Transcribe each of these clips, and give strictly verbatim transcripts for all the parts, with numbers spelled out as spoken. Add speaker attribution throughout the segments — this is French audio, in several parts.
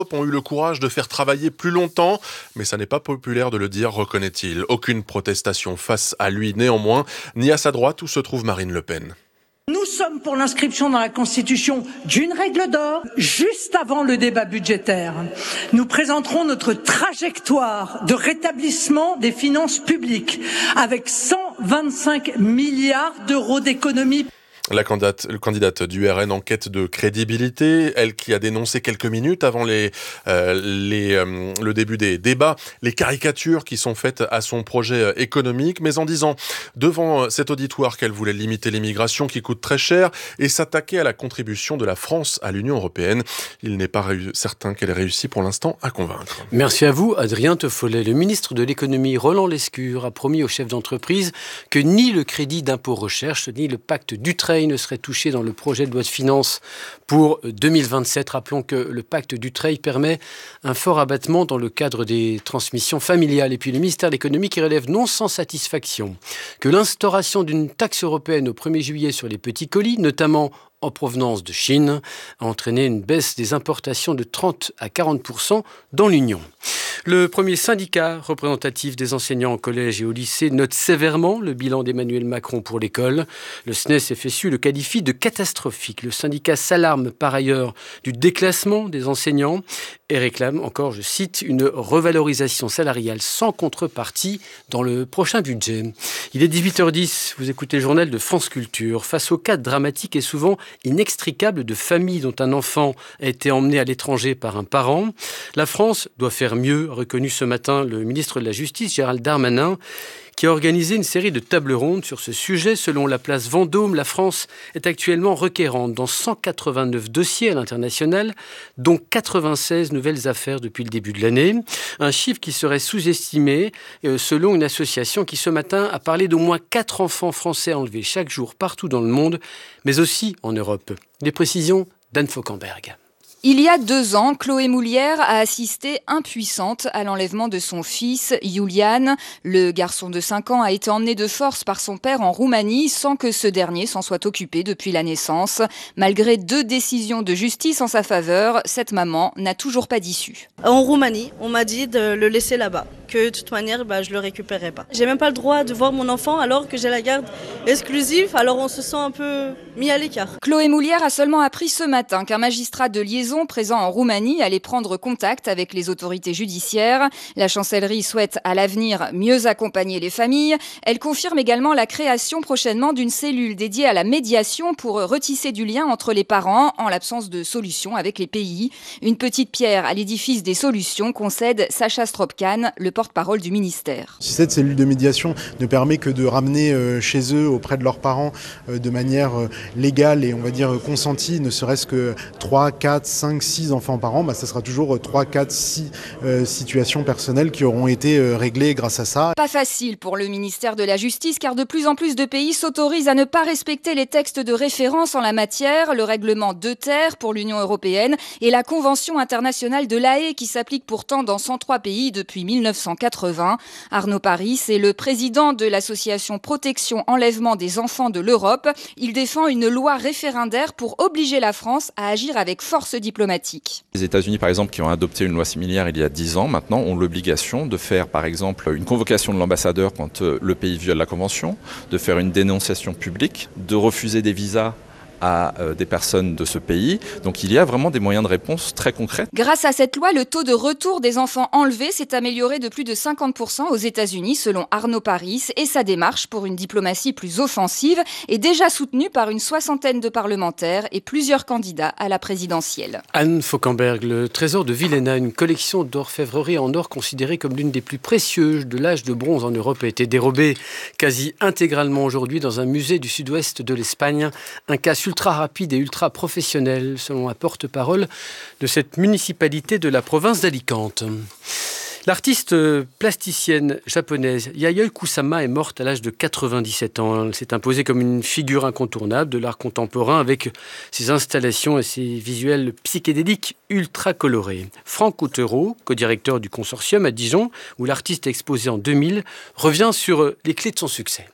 Speaker 1: ont eu le courage de faire travailler plus longtemps, mais ça n'est pas populaire de le dire, reconnaît-il. Aucune protestation face à lui néanmoins, ni à sa droite où se trouve Marine Le Pen.
Speaker 2: Nous sommes pour l'inscription dans la Constitution d'une règle d'or juste avant le débat budgétaire. Nous présenterons notre trajectoire de rétablissement des finances publiques avec cent vingt-cinq milliards d'euros d'économies.
Speaker 1: La candidate, le candidate du R N en quête de crédibilité, elle qui a dénoncé quelques minutes avant les, euh, les, euh, le début des débats, les caricatures qui sont faites à son projet économique, mais en disant devant cet auditoire qu'elle voulait limiter l'immigration qui coûte très cher et s'attaquer à la contribution de la France à l'Union européenne. Il n'est pas réu- certain qu'elle ait réussi pour l'instant à convaincre.
Speaker 3: Merci à vous, Adrien Teffollet. Le ministre de l'économie, Roland Lescure, a promis aux chefs d'entreprise que ni le crédit d'impôt recherche, ni le pacte Dutreil ne serait touché dans le projet de loi de finances pour deux mille vingt-sept. Rappelons que le pacte Dutreil permet un fort abattement dans le cadre des transmissions familiales. Et puis le ministère de l'économie qui relève non sans satisfaction que l'instauration d'une taxe européenne au premier juillet sur les petits colis, notamment en provenance de Chine, a entraîné une baisse des importations de trente à quarante pour cent dans l'Union. Le premier syndicat représentatif des enseignants au collège et au lycée note sévèrement le bilan d'Emmanuel Macron pour l'école. Le S N E S F S U le qualifie de catastrophique. Le syndicat s'alarme par ailleurs du déclassement des enseignants et réclame encore, je cite, une revalorisation salariale sans contrepartie dans le prochain budget. Il est dix-huit heures dix, vous écoutez le journal de France Culture. Face au cas dramatique et souvent inextricable de familles dont un enfant a été emmené à l'étranger par un parent, la France doit faire mieux, a reconnu ce matin le ministre de la Justice, Gérald Darmanin, qui a organisé une série de tables rondes sur ce sujet. Selon la place Vendôme, la France est actuellement requérante dans cent quatre-vingt-neuf dossiers à l'international, dont quatre-vingt-seize nouvelles affaires depuis le début de l'année. Un chiffre qui serait sous-estimé selon une association qui ce matin a parlé d'au moins quatre enfants français enlevés chaque jour partout dans le monde, mais aussi en Europe. Les précisions d'Anne Fauquemberg.
Speaker 4: Il y a deux ans, Chloé Moulière a assisté impuissante à l'enlèvement de son fils, Julian. Le garçon de cinq ans a été emmené de force par son père en Roumanie sans que ce dernier s'en soit occupé depuis la naissance. Malgré deux décisions de justice en sa faveur, cette maman n'a toujours pas d'issue.
Speaker 5: En Roumanie, on m'a dit de le laisser là-bas, que de toute manière, bah, je le récupérerai pas. J'ai même pas le droit de voir mon enfant alors que j'ai la garde exclusive, alors on se sent un peu mis à l'écart.
Speaker 4: Chloé Moulière a seulement appris ce matin qu'un magistrat de liaison présent en Roumanie allait prendre contact avec les autorités judiciaires. La chancellerie souhaite à l'avenir mieux accompagner les familles. Elle confirme également la création prochainement d'une cellule dédiée à la médiation pour retisser du lien entre les parents en l'absence de solution avec les pays. Une petite pierre à l'édifice des solutions, concède Sacha Stropkan, le porte-parole du ministère.
Speaker 6: Si cette cellule de médiation ne permet que de ramener chez eux, auprès de leurs parents, de manière légale et on va dire consentie, ne serait-ce que trois, quatre, cinq, six enfants par an, bah, ça sera toujours trois, quatre, six euh, situations personnelles qui auront été euh, réglées grâce à ça.
Speaker 4: Pas facile pour le ministère de la Justice car de plus en plus de pays s'autorisent à ne pas respecter les textes de référence en la matière, le règlement deux terres pour l'Union européenne et la Convention internationale de La Haye qui s'applique pourtant dans cent trois pays depuis mille neuf cent quatre-vingts. Arnaud Paris est le président de l'association Protection Enlèvement des enfants de l'Europe. Il défend une loi référendaire pour obliger la France à agir avec force diplomatique.
Speaker 7: Les États-Unis, par exemple, qui ont adopté une loi similaire il y a dix ans, maintenant ont l'obligation de faire, par exemple, une convocation de l'ambassadeur quand le pays viole la Convention, de faire une dénonciation publique, de refuser des visas à euh, des personnes de ce pays. Donc il y a vraiment des moyens de réponse très concrets.
Speaker 4: Grâce à cette loi, le taux de retour des enfants enlevés s'est amélioré de plus de cinquante pour cent aux États-Unis, selon Arnaud Paris, et sa démarche pour une diplomatie plus offensive est déjà soutenue par une soixantaine de parlementaires et plusieurs candidats à la présidentielle.
Speaker 3: Anne Fauquemberg, le trésor de Villena, une collection d'orfèvrerie en or considérée comme l'une des plus précieuses de l'âge de bronze en Europe, a été dérobée quasi intégralement aujourd'hui dans un musée du sud-ouest de l'Espagne. Un cas ultra rapide et ultra professionnel, selon la porte-parole de cette municipalité de la province d'Alicante. L'artiste plasticienne japonaise Yayoi Kusama est morte à l'âge de quatre-vingt-dix-sept ans. Elle s'est imposée comme une figure incontournable de l'art contemporain avec ses installations et ses visuels psychédéliques ultra colorés. Franck Coutereau, co-directeur du consortium à Dijon, où l'artiste a exposé en deux mille, revient sur les clés de son succès.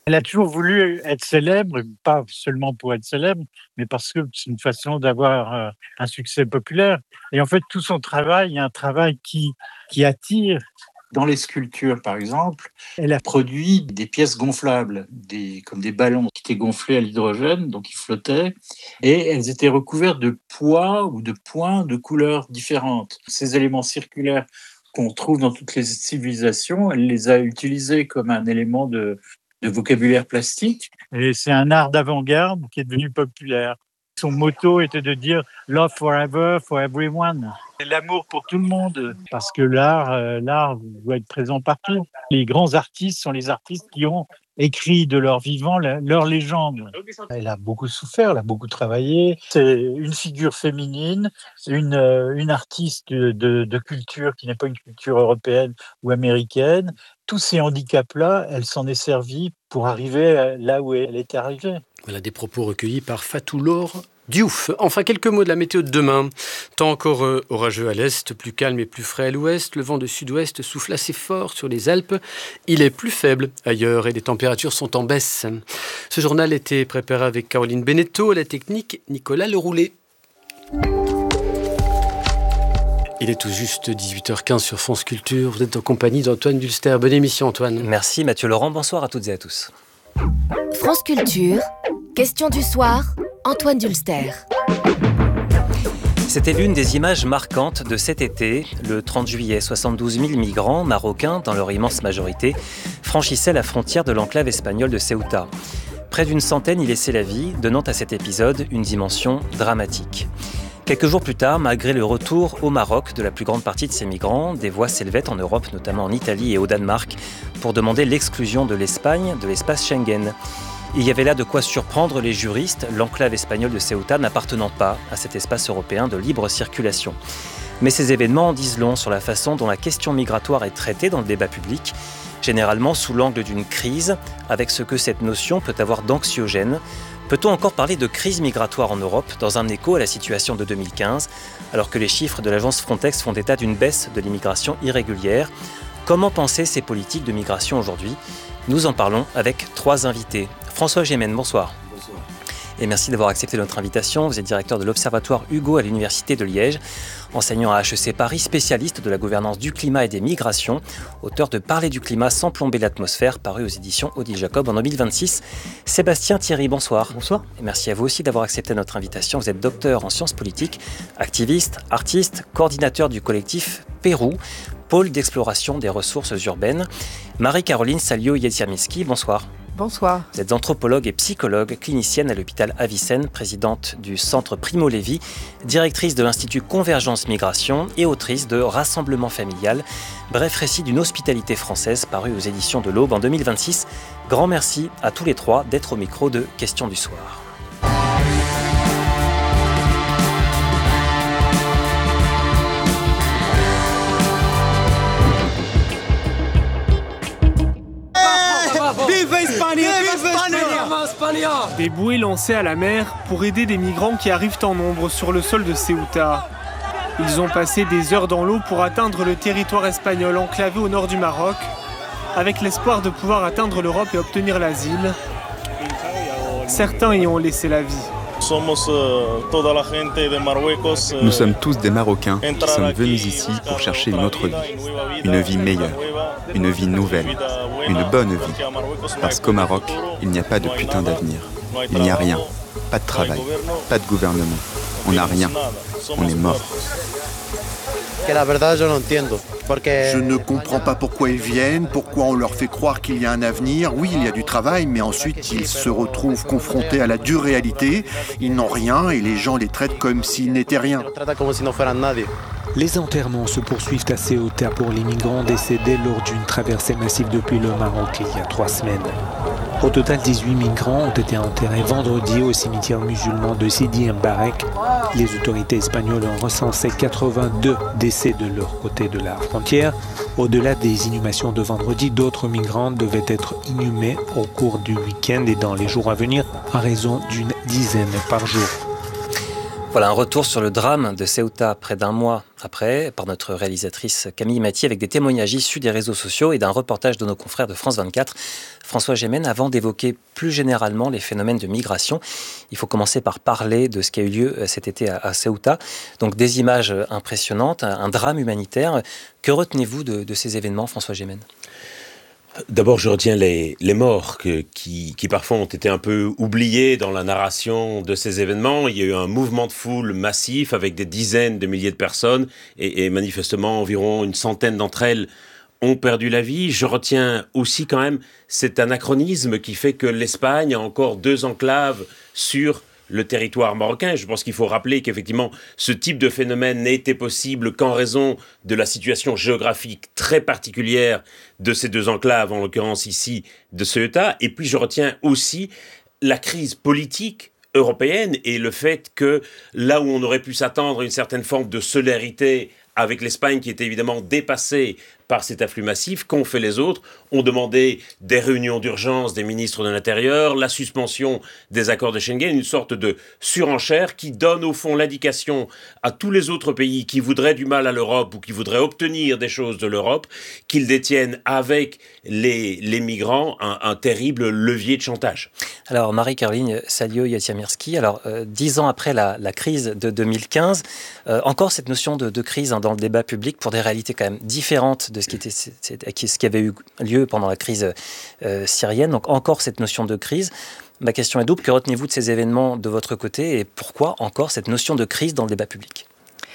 Speaker 8: Elle a toujours voulu être célèbre, pas seulement pour être célèbre, mais parce que c'est une façon d'avoir euh, un succès populaire. Et en fait, tout son travail est un travail qui, qui attire. Dans les sculptures, par exemple, elle a produit des pièces gonflables, des, comme des ballons qui étaient gonflés à l'hydrogène, donc ils flottaient, et elles étaient recouvertes de pois ou de points de couleurs différentes. Ces éléments circulaires qu'on trouve dans toutes les civilisations, elle les a utilisés comme un élément de, de vocabulaire plastique. Et c'est un art d'avant-garde qui est devenu populaire. Son motto était de dire « Love forever, for everyone ». L'amour pour tout le monde, parce que l'art, euh, l'art doit être présent partout. Les grands artistes sont les artistes qui ont écrit de leur vivant la, leur légende. Elle a beaucoup souffert, elle a beaucoup travaillé. C'est une figure féminine, une, euh, une artiste de, de culture qui n'est pas une culture européenne ou américaine. Tous ces handicaps-là, elle s'en est servie pour arriver là où elle est arrivée.
Speaker 3: Voilà des propos recueillis par Fatou Laure Diouf. Enfin, quelques mots de la météo de demain. Temps encore euh, orageux à l'est, plus calme et plus frais à l'ouest. Le vent de sud-ouest souffle assez fort sur les Alpes. Il est plus faible ailleurs et les températures sont en baisse. Ce journal était préparé avec Caroline Benetto, la technique Nicolas Leroulet. Il est tout juste dix-huit heures quinze sur France Culture. Vous êtes en compagnie d'Antoine Dulster. Bonne émission, Antoine.
Speaker 9: Merci Mathieu Laurent. Bonsoir à toutes et à tous.
Speaker 10: France Culture, question du soir, Antoine Dulster.
Speaker 9: C'était l'une des images marquantes de cet été. Le trente juillet, soixante-douze mille migrants marocains, dans leur immense majorité, franchissaient la frontière de l'enclave espagnole de Ceuta. Près d'une centaine y laissaient la vie, donnant à cet épisode une dimension dramatique. Quelques jours plus tard, malgré le retour au Maroc de la plus grande partie de ces migrants, des voix s'élevaient en Europe, notamment en Italie et au Danemark, pour demander l'exclusion de l'Espagne de l'espace Schengen. Il y avait là de quoi surprendre les juristes, l'enclave espagnole de Ceuta n'appartenant pas à cet espace européen de libre circulation. Mais ces événements en disent long sur la façon dont la question migratoire est traitée dans le débat public, généralement sous l'angle d'une crise, avec ce que cette notion peut avoir d'anxiogène. Peut-on encore parler de crise migratoire en Europe dans un écho à la situation de deux mille quinze, alors que les chiffres de l'agence Frontex font état d'une baisse de l'immigration irrégulière ? Comment penser ces politiques de migration aujourd'hui ? Nous en parlons avec trois invités. François Gémen, bonsoir. Bonsoir. Et merci d'avoir accepté notre invitation. Vous êtes directeur de l'Observatoire Hugo à l'Université de Liège, enseignant à H E C Paris, spécialiste de la gouvernance du climat et des migrations, auteur de Parler du climat sans plomber l'atmosphère, paru aux éditions Odile Jacob en deux mille vingt-six. Sébastien Thierry, bonsoir.
Speaker 11: Bonsoir.
Speaker 9: Et merci à vous aussi d'avoir accepté notre invitation. Vous êtes docteur en sciences politiques, activiste, artiste, coordinateur du collectif Pérou, pôle d'exploration des ressources urbaines. Marie-Caroline Salio-Yeziamiski, bonsoir.
Speaker 11: Bonsoir.
Speaker 9: Vous êtes anthropologue et psychologue, clinicienne à l'hôpital Avicenne, présidente du centre Primo Levi, directrice de l'Institut Convergence Migration et autrice de Rassemblement familial, bref récit d'une hospitalité française paru aux éditions de l'Aube en deux mille vingt-six. Grand merci à tous les trois d'être au micro de Questions du soir.
Speaker 12: Des bouées lancées à la mer pour aider des migrants qui arrivent en nombre sur le sol de Ceuta. Ils ont passé des heures dans l'eau pour atteindre le territoire espagnol enclavé au nord du Maroc, avec l'espoir de pouvoir atteindre l'Europe et obtenir l'asile. Certains y ont laissé la vie.
Speaker 13: Nous sommes tous des Marocains qui sommes venus ici pour chercher une autre vie, une vie meilleure, une vie nouvelle, une bonne vie. Parce qu'au Maroc, il n'y a pas de putain d'avenir. Il n'y a rien, pas de travail, pas de gouvernement. On n'a rien, on est mort.
Speaker 14: Je ne comprends pas pourquoi ils viennent, pourquoi on leur fait croire qu'il y a un avenir. Oui, il y a du travail, mais ensuite ils se retrouvent confrontés à la dure réalité. Ils n'ont rien et les gens les traitent comme s'ils n'étaient rien.
Speaker 15: Les enterrements se poursuivent à Ceuta pour les migrants décédés lors d'une traversée massive depuis le Maroc il y a trois semaines. Au total, dix-huit migrants ont été enterrés vendredi au cimetière musulman de Sidi Mbarek. Les autorités espagnoles ont recensé quatre-vingt-deux décès de leur côté de la frontière. Au-delà des inhumations de vendredi, d'autres migrants devaient être inhumés au cours du week-end et dans les jours à venir à raison d'une dizaine par jour.
Speaker 9: Voilà un retour sur le drame de Ceuta, près d'un mois après par notre réalisatrice Camille Mathieu avec des témoignages issus des réseaux sociaux et d'un reportage de nos confrères de France vingt-quatre. François Gémen, avant d'évoquer plus généralement les phénomènes de migration, il faut commencer par parler de ce qui a eu lieu cet été à, à Ceuta. Donc des images impressionnantes, un drame humanitaire. Que retenez-vous de, de ces événements, François Gémen ?
Speaker 11: D'abord, je retiens les, les morts que, qui, qui parfois ont été un peu oubliés dans la narration de ces événements. Il y a eu un mouvement de foule massif avec des dizaines de milliers de personnes et, et manifestement environ une centaine d'entre elles ont perdu la vie. Je retiens aussi quand même cet anachronisme qui fait que l'Espagne a encore deux enclaves sur le territoire marocain. Je pense qu'il faut rappeler qu'effectivement, ce type de phénomène n'a été possible qu'en raison de la situation géographique très particulière de ces deux enclaves, en l'occurrence ici de Ceuta. Et puis je retiens aussi la crise politique européenne et le fait que là où on aurait pu s'attendre à une certaine forme de solidarité avec l'Espagne qui était évidemment dépassée par cet afflux massif, qu'ont fait les autres? On demandait des réunions d'urgence des ministres de l'Intérieur, la suspension des accords de Schengen, une sorte de surenchère qui donne au fond l'indication à tous les autres pays qui voudraient du mal à l'Europe ou qui voudraient obtenir des choses de l'Europe, qu'ils détiennent avec les, les migrants un, un terrible levier de chantage.
Speaker 9: Alors Marie-Caroline Salio-Yatiamirski, alors euh, dix ans après la, la crise de deux mille quinze, euh, encore cette notion de, de crise hein, dans le débat public pour des réalités quand même différentes de ce qui, était, ce qui avait eu lieu pendant la crise euh, syrienne. Donc encore cette notion de crise. Ma question est double. Que retenez-vous de ces événements de votre côté et pourquoi encore cette notion de crise dans le débat public ?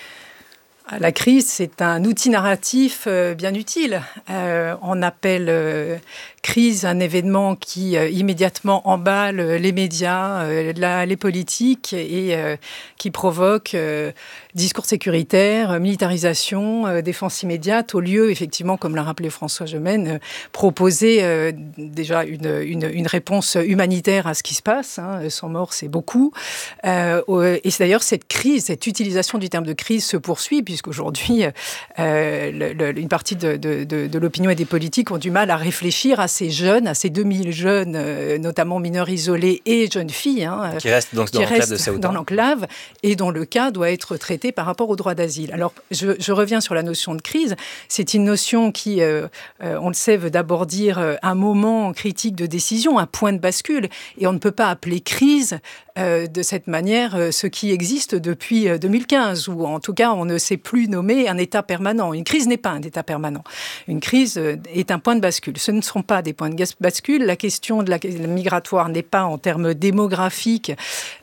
Speaker 16: La crise, c'est un outil narratif euh, bien utile. Euh, on appelle euh, crise un événement qui euh, immédiatement emballe les médias, euh, la, les politiques et euh, qui provoque euh, discours sécuritaire, militarisation, euh, défense immédiate, au lieu, effectivement, comme l'a rappelé François Gémen, euh, proposer euh, déjà une, une, une réponse humanitaire à ce qui se passe. Hein, cent morts, c'est beaucoup. Euh, et c'est d'ailleurs cette crise, cette utilisation du terme de crise se poursuit, puisqu'aujourd'hui, euh, le, le, une partie de, de, de, de l'opinion et des politiques ont du mal à réfléchir à ces jeunes, à ces deux mille jeunes, euh, notamment mineurs isolés et jeunes filles, hein,
Speaker 9: qui restent donc dans l'enclave de Ceuta.
Speaker 16: Dans l'enclave, et dont le cas doit être traité par rapport au droit d'asile. Alors, je, je reviens sur la notion de crise. C'est une notion qui, euh, euh, on le sait, veut d'abord dire euh, un moment critique de décision, un point de bascule, et on ne peut pas appeler crise euh, de cette manière euh, ce qui existe depuis euh, deux mille quinze, ou en tout cas, on ne sait plus nommer un état permanent. Une crise n'est pas un état permanent. Une crise euh, est un point de bascule. Ce ne sont pas des points de bascule. La question de la, la migratoire n'est pas en termes démographiques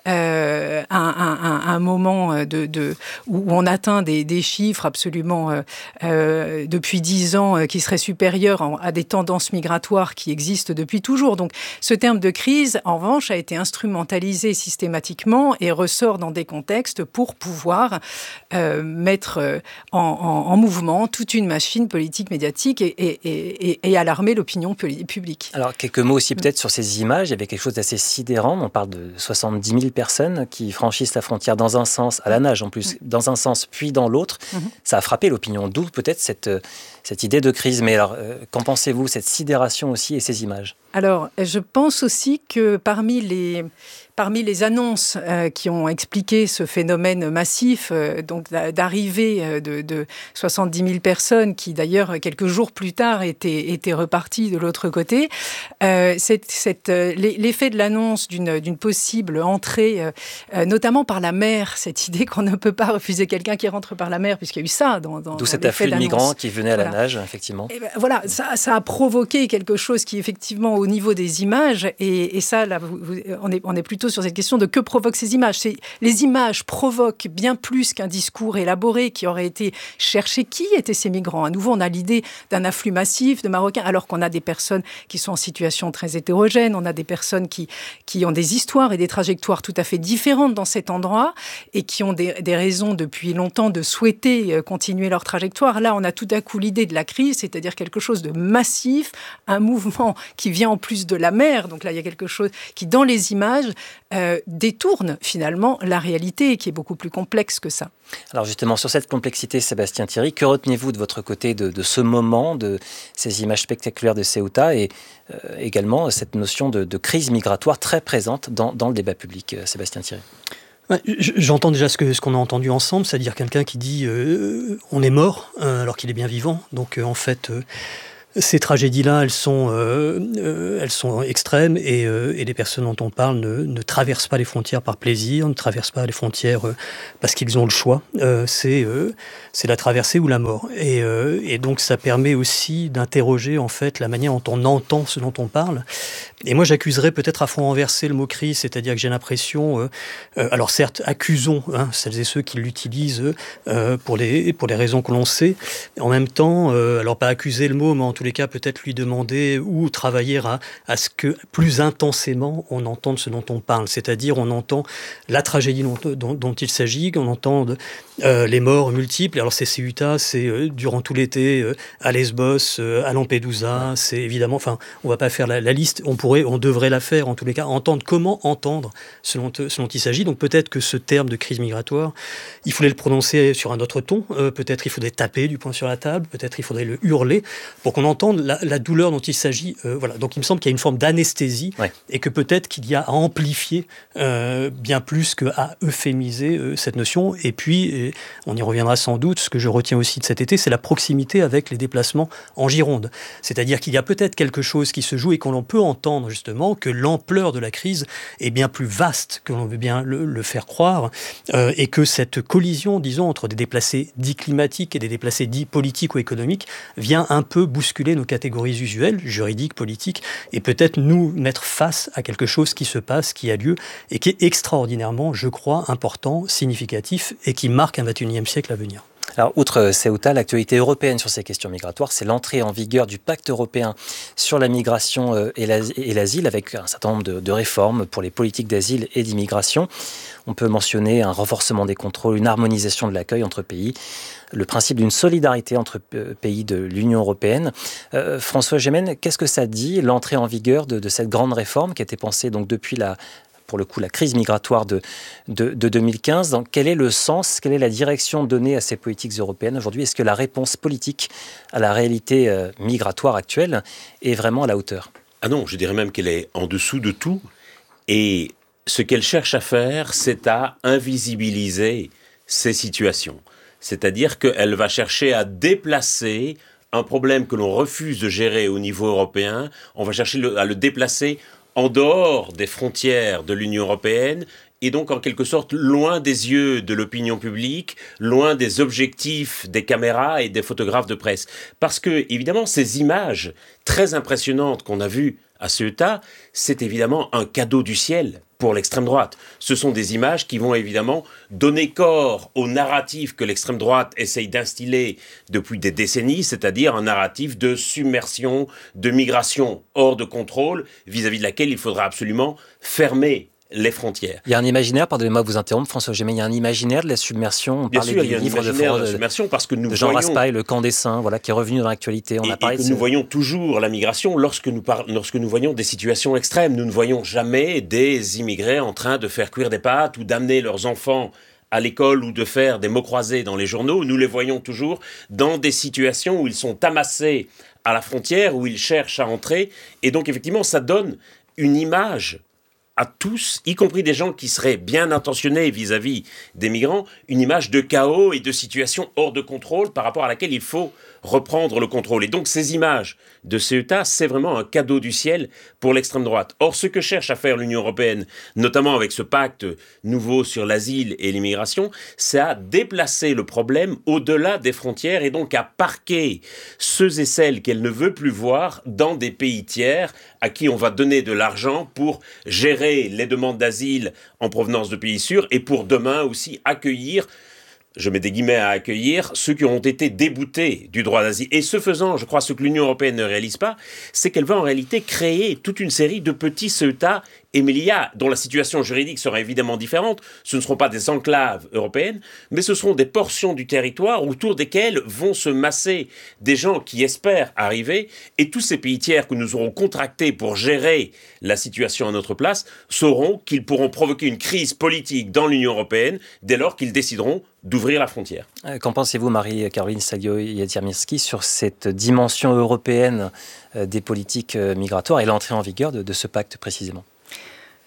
Speaker 16: euh, un, un, un moment de, de, où on atteint des, des chiffres absolument euh, euh, depuis dix ans euh, qui seraient supérieurs en, à des tendances migratoires qui existent depuis toujours. Donc ce terme de crise, en revanche, a été instrumentalisé systématiquement et ressort dans des contextes pour pouvoir euh, mettre en, en, en mouvement toute une machine politique, médiatique et, et, et, et alarmer l'opinion publique.
Speaker 9: Alors, quelques mots aussi peut-être sur ces images. Il y avait quelque chose d'assez sidérant. On parle de soixante-dix mille personnes qui franchissent la frontière dans un sens, à la nage en plus, dans un sens puis dans l'autre. Mm-hmm. Ça a frappé l'opinion. D'où peut-être cette, cette idée de crise. Mais alors, euh, qu'en pensez-vous, cette sidération aussi et ces images ?
Speaker 16: Alors, je pense aussi que parmi les... Parmi les annonces euh, qui ont expliqué ce phénomène massif, euh, donc d'arrivée euh, de, de soixante-dix mille personnes qui, d'ailleurs, quelques jours plus tard, étaient, étaient reparties de l'autre côté, euh, c'est, c'est, euh, l'effet de l'annonce d'une, d'une possible entrée, euh, notamment par la mer, cette idée qu'on ne peut pas refuser quelqu'un qui rentre par la mer, puisqu'il y a eu ça dans, dans
Speaker 9: D'où cet afflux de migrants qui venaient à la voilà. nage, effectivement.
Speaker 16: Et ben, voilà, ça, ça a provoqué quelque chose qui, effectivement, au niveau des images, et, et ça, là, vous, vous, on, est, on est plutôt sur cette question de que provoquent ces images. C'est, les images provoquent bien plus qu'un discours élaboré qui aurait été cherché. Qui étaient ces migrants ? À nouveau, on a l'idée d'un afflux massif de Marocains, alors qu'on a des personnes qui sont en situation très hétérogène, on a des personnes qui, qui ont des histoires et des trajectoires tout à fait différentes dans cet endroit et qui ont des, des raisons depuis longtemps de souhaiter continuer leur trajectoire. Là, on a tout à coup l'idée de la crise, c'est-à-dire quelque chose de massif, un mouvement qui vient en plus de la mer. Donc là, il y a quelque chose qui, dans les images, Euh, détourne finalement la réalité qui est beaucoup plus complexe que ça.
Speaker 9: Alors justement, sur cette complexité, Sébastien Thierry, que retenez-vous de votre côté de, de ce moment, de ces images spectaculaires de Ceuta et euh, également cette notion de, de crise migratoire très présente dans, dans le débat public, euh, Sébastien Thierry ?
Speaker 17: Ouais, j'entends déjà ce que ce qu'on a entendu ensemble, c'est-à-dire quelqu'un qui dit euh, on est mort euh, alors qu'il est bien vivant. Donc euh, en fait, euh, ces tragédies-là, elles sont euh, euh, elles sont extrêmes et, euh, et les personnes dont on parle ne, ne traversent pas les frontières par plaisir, ne traversent pas les frontières euh, parce qu'ils ont le choix. Euh, c'est euh, c'est la traversée ou la mort. Et, euh, et donc ça permet aussi d'interroger en fait la manière dont on entend ce dont on parle. Et moi, j'accuserais peut-être à fond renversé le mot crise, c'est-à-dire que j'ai l'impression, euh, euh, alors certes, accusons hein, celles et ceux qui l'utilisent euh, pour les pour les raisons que l'on sait. En même temps, euh, alors pas accuser le mot, mais en tous les cas, peut-être lui demander ou travailler à, à ce que plus intensément on entende ce dont on parle, c'est-à-dire on entend la tragédie dont, dont, dont il s'agit, on entend euh, les morts multiples. Alors c'est Ceuta, c'est euh, durant tout l'été euh, à Lesbos, euh, à Lampedusa, c'est évidemment, enfin, on va pas faire la, la liste, on pourrait, on devrait la faire en tous les cas, entendre comment entendre ce dont, ce dont il s'agit. Donc peut-être que ce terme de crise migratoire, il faudrait le prononcer sur un autre ton, euh, peut-être il faudrait taper du poing sur la table, peut-être il faudrait le hurler pour qu'on entende la, la douleur dont il s'agit. Euh, voilà. Donc il me semble qu'il y a une forme d'anesthésie ouais. et que peut-être qu'il y a à amplifier euh, bien plus qu'à euphémiser euh, cette notion. Et puis, et on y reviendra sans doute, ce que je retiens aussi de cet été, c'est la proximité avec les déplacements en Gironde. C'est-à-dire qu'il y a peut-être quelque chose qui se joue et qu'on peut entendre justement que l'ampleur de la crise est bien plus vaste que l'on veut bien le, le faire croire euh, et que cette collision, disons, entre des déplacés dits climatiques et des déplacés dits politiques ou économiques vient un peu bousculer nos catégories usuelles, juridiques, politiques, et peut-être nous mettre face à quelque chose qui se passe, qui a lieu et qui est extraordinairement, je crois, important, significatif et qui marque un vingt et unième siècle à venir.
Speaker 9: Alors, outre Ceuta, l'actualité européenne sur ces questions migratoires, c'est l'entrée en vigueur du pacte européen sur la migration et l'asile, avec un certain nombre de, de réformes pour les politiques d'asile et d'immigration. On peut mentionner un renforcement des contrôles, une harmonisation de l'accueil entre pays, le principe d'une solidarité entre pays de l'Union européenne. Euh, François Gémen, qu'est-ce que ça dit, l'entrée en vigueur de, de cette grande réforme qui a été pensée donc depuis la... pour le coup, la crise migratoire de, de, de deux mille quinze. Donc, quel est le sens, quelle est la direction donnée à ces politiques européennes aujourd'hui? Est-ce que la réponse politique à la réalité euh, migratoire actuelle est vraiment à la hauteur?
Speaker 11: Ah non, je dirais même qu'elle est en dessous de tout. Et ce qu'elle cherche à faire, c'est à invisibiliser ces situations. C'est-à-dire qu'elle va chercher à déplacer un problème que l'on refuse de gérer au niveau européen. On va chercher le, à le déplacer en dehors des frontières de l'Union européenne et donc en quelque sorte loin des yeux de l'opinion publique, loin des objectifs des caméras et des photographes de presse. Parce que, évidemment, ces images très impressionnantes qu'on a vues à Ceuta, c'est évidemment un cadeau du ciel pour l'extrême droite. Ce sont des images qui vont évidemment donner corps au narratif que l'extrême droite essaye d'instiller depuis des décennies, c'est-à-dire un narratif de submersion, de migration hors de contrôle, vis-à-vis de laquelle il faudra absolument fermer les frontières.
Speaker 9: Il y a un imaginaire, pardonnez-moi de vous interrompre, François Gémen, il y a un imaginaire de la submersion. On
Speaker 11: Bien
Speaker 9: parlait
Speaker 11: sûr,
Speaker 9: du
Speaker 11: il y a un
Speaker 9: livre
Speaker 11: imaginaire de,
Speaker 9: de,
Speaker 11: de la submersion parce que nous
Speaker 9: de Jean
Speaker 11: voyons...
Speaker 9: Raspail, Le Camp des Saints, voilà, qui est revenu dans l'actualité. On
Speaker 11: et,
Speaker 9: a parlé
Speaker 11: et que
Speaker 9: de
Speaker 11: nous
Speaker 9: ce...
Speaker 11: voyons toujours la migration lorsque nous, par... lorsque nous voyons des situations extrêmes. Nous ne voyons jamais des immigrés en train de faire cuire des pâtes ou d'amener leurs enfants à l'école ou de faire des mots croisés dans les journaux. Nous les voyons toujours dans des situations où ils sont amassés à la frontière, où ils cherchent à entrer. Et donc, effectivement, ça donne une image à tous, y compris des gens qui seraient bien intentionnés vis-à-vis des migrants, une image de chaos et de situation hors de contrôle par rapport à laquelle il faut reprendre le contrôle. Et donc ces images de Ceuta, c'est vraiment un cadeau du ciel pour l'extrême droite. Or, ce que cherche à faire l'Union européenne, notamment avec ce pacte nouveau sur l'asile et l'immigration, c'est à déplacer le problème au-delà des frontières et donc à parquer ceux et celles qu'elle ne veut plus voir dans des pays tiers à qui on va donner de l'argent pour gérer les demandes d'asile en provenance de pays sûrs et pour demain aussi accueillir, je mets des guillemets à accueillir, ceux qui ont été déboutés du droit d'asile. Et ce faisant, je crois, ce que l'Union européenne ne réalise pas, c'est qu'elle va en réalité créer toute une série de petits Ceuta et Melilla, dont la situation juridique sera évidemment différente. Ce ne seront pas des enclaves européennes, mais ce seront des portions du territoire autour desquelles vont se masser des gens qui espèrent arriver, et tous ces pays tiers que nous aurons contractés pour gérer la situation à notre place sauront qu'ils pourront provoquer une crise politique dans l'Union européenne dès lors qu'ils décideront d'ouvrir la frontière.
Speaker 9: Qu'en pensez-vous, Marie-Caroline Saglio-Yatiermirski, sur cette dimension européenne des politiques migratoires et l'entrée en vigueur de, de ce pacte précisément ?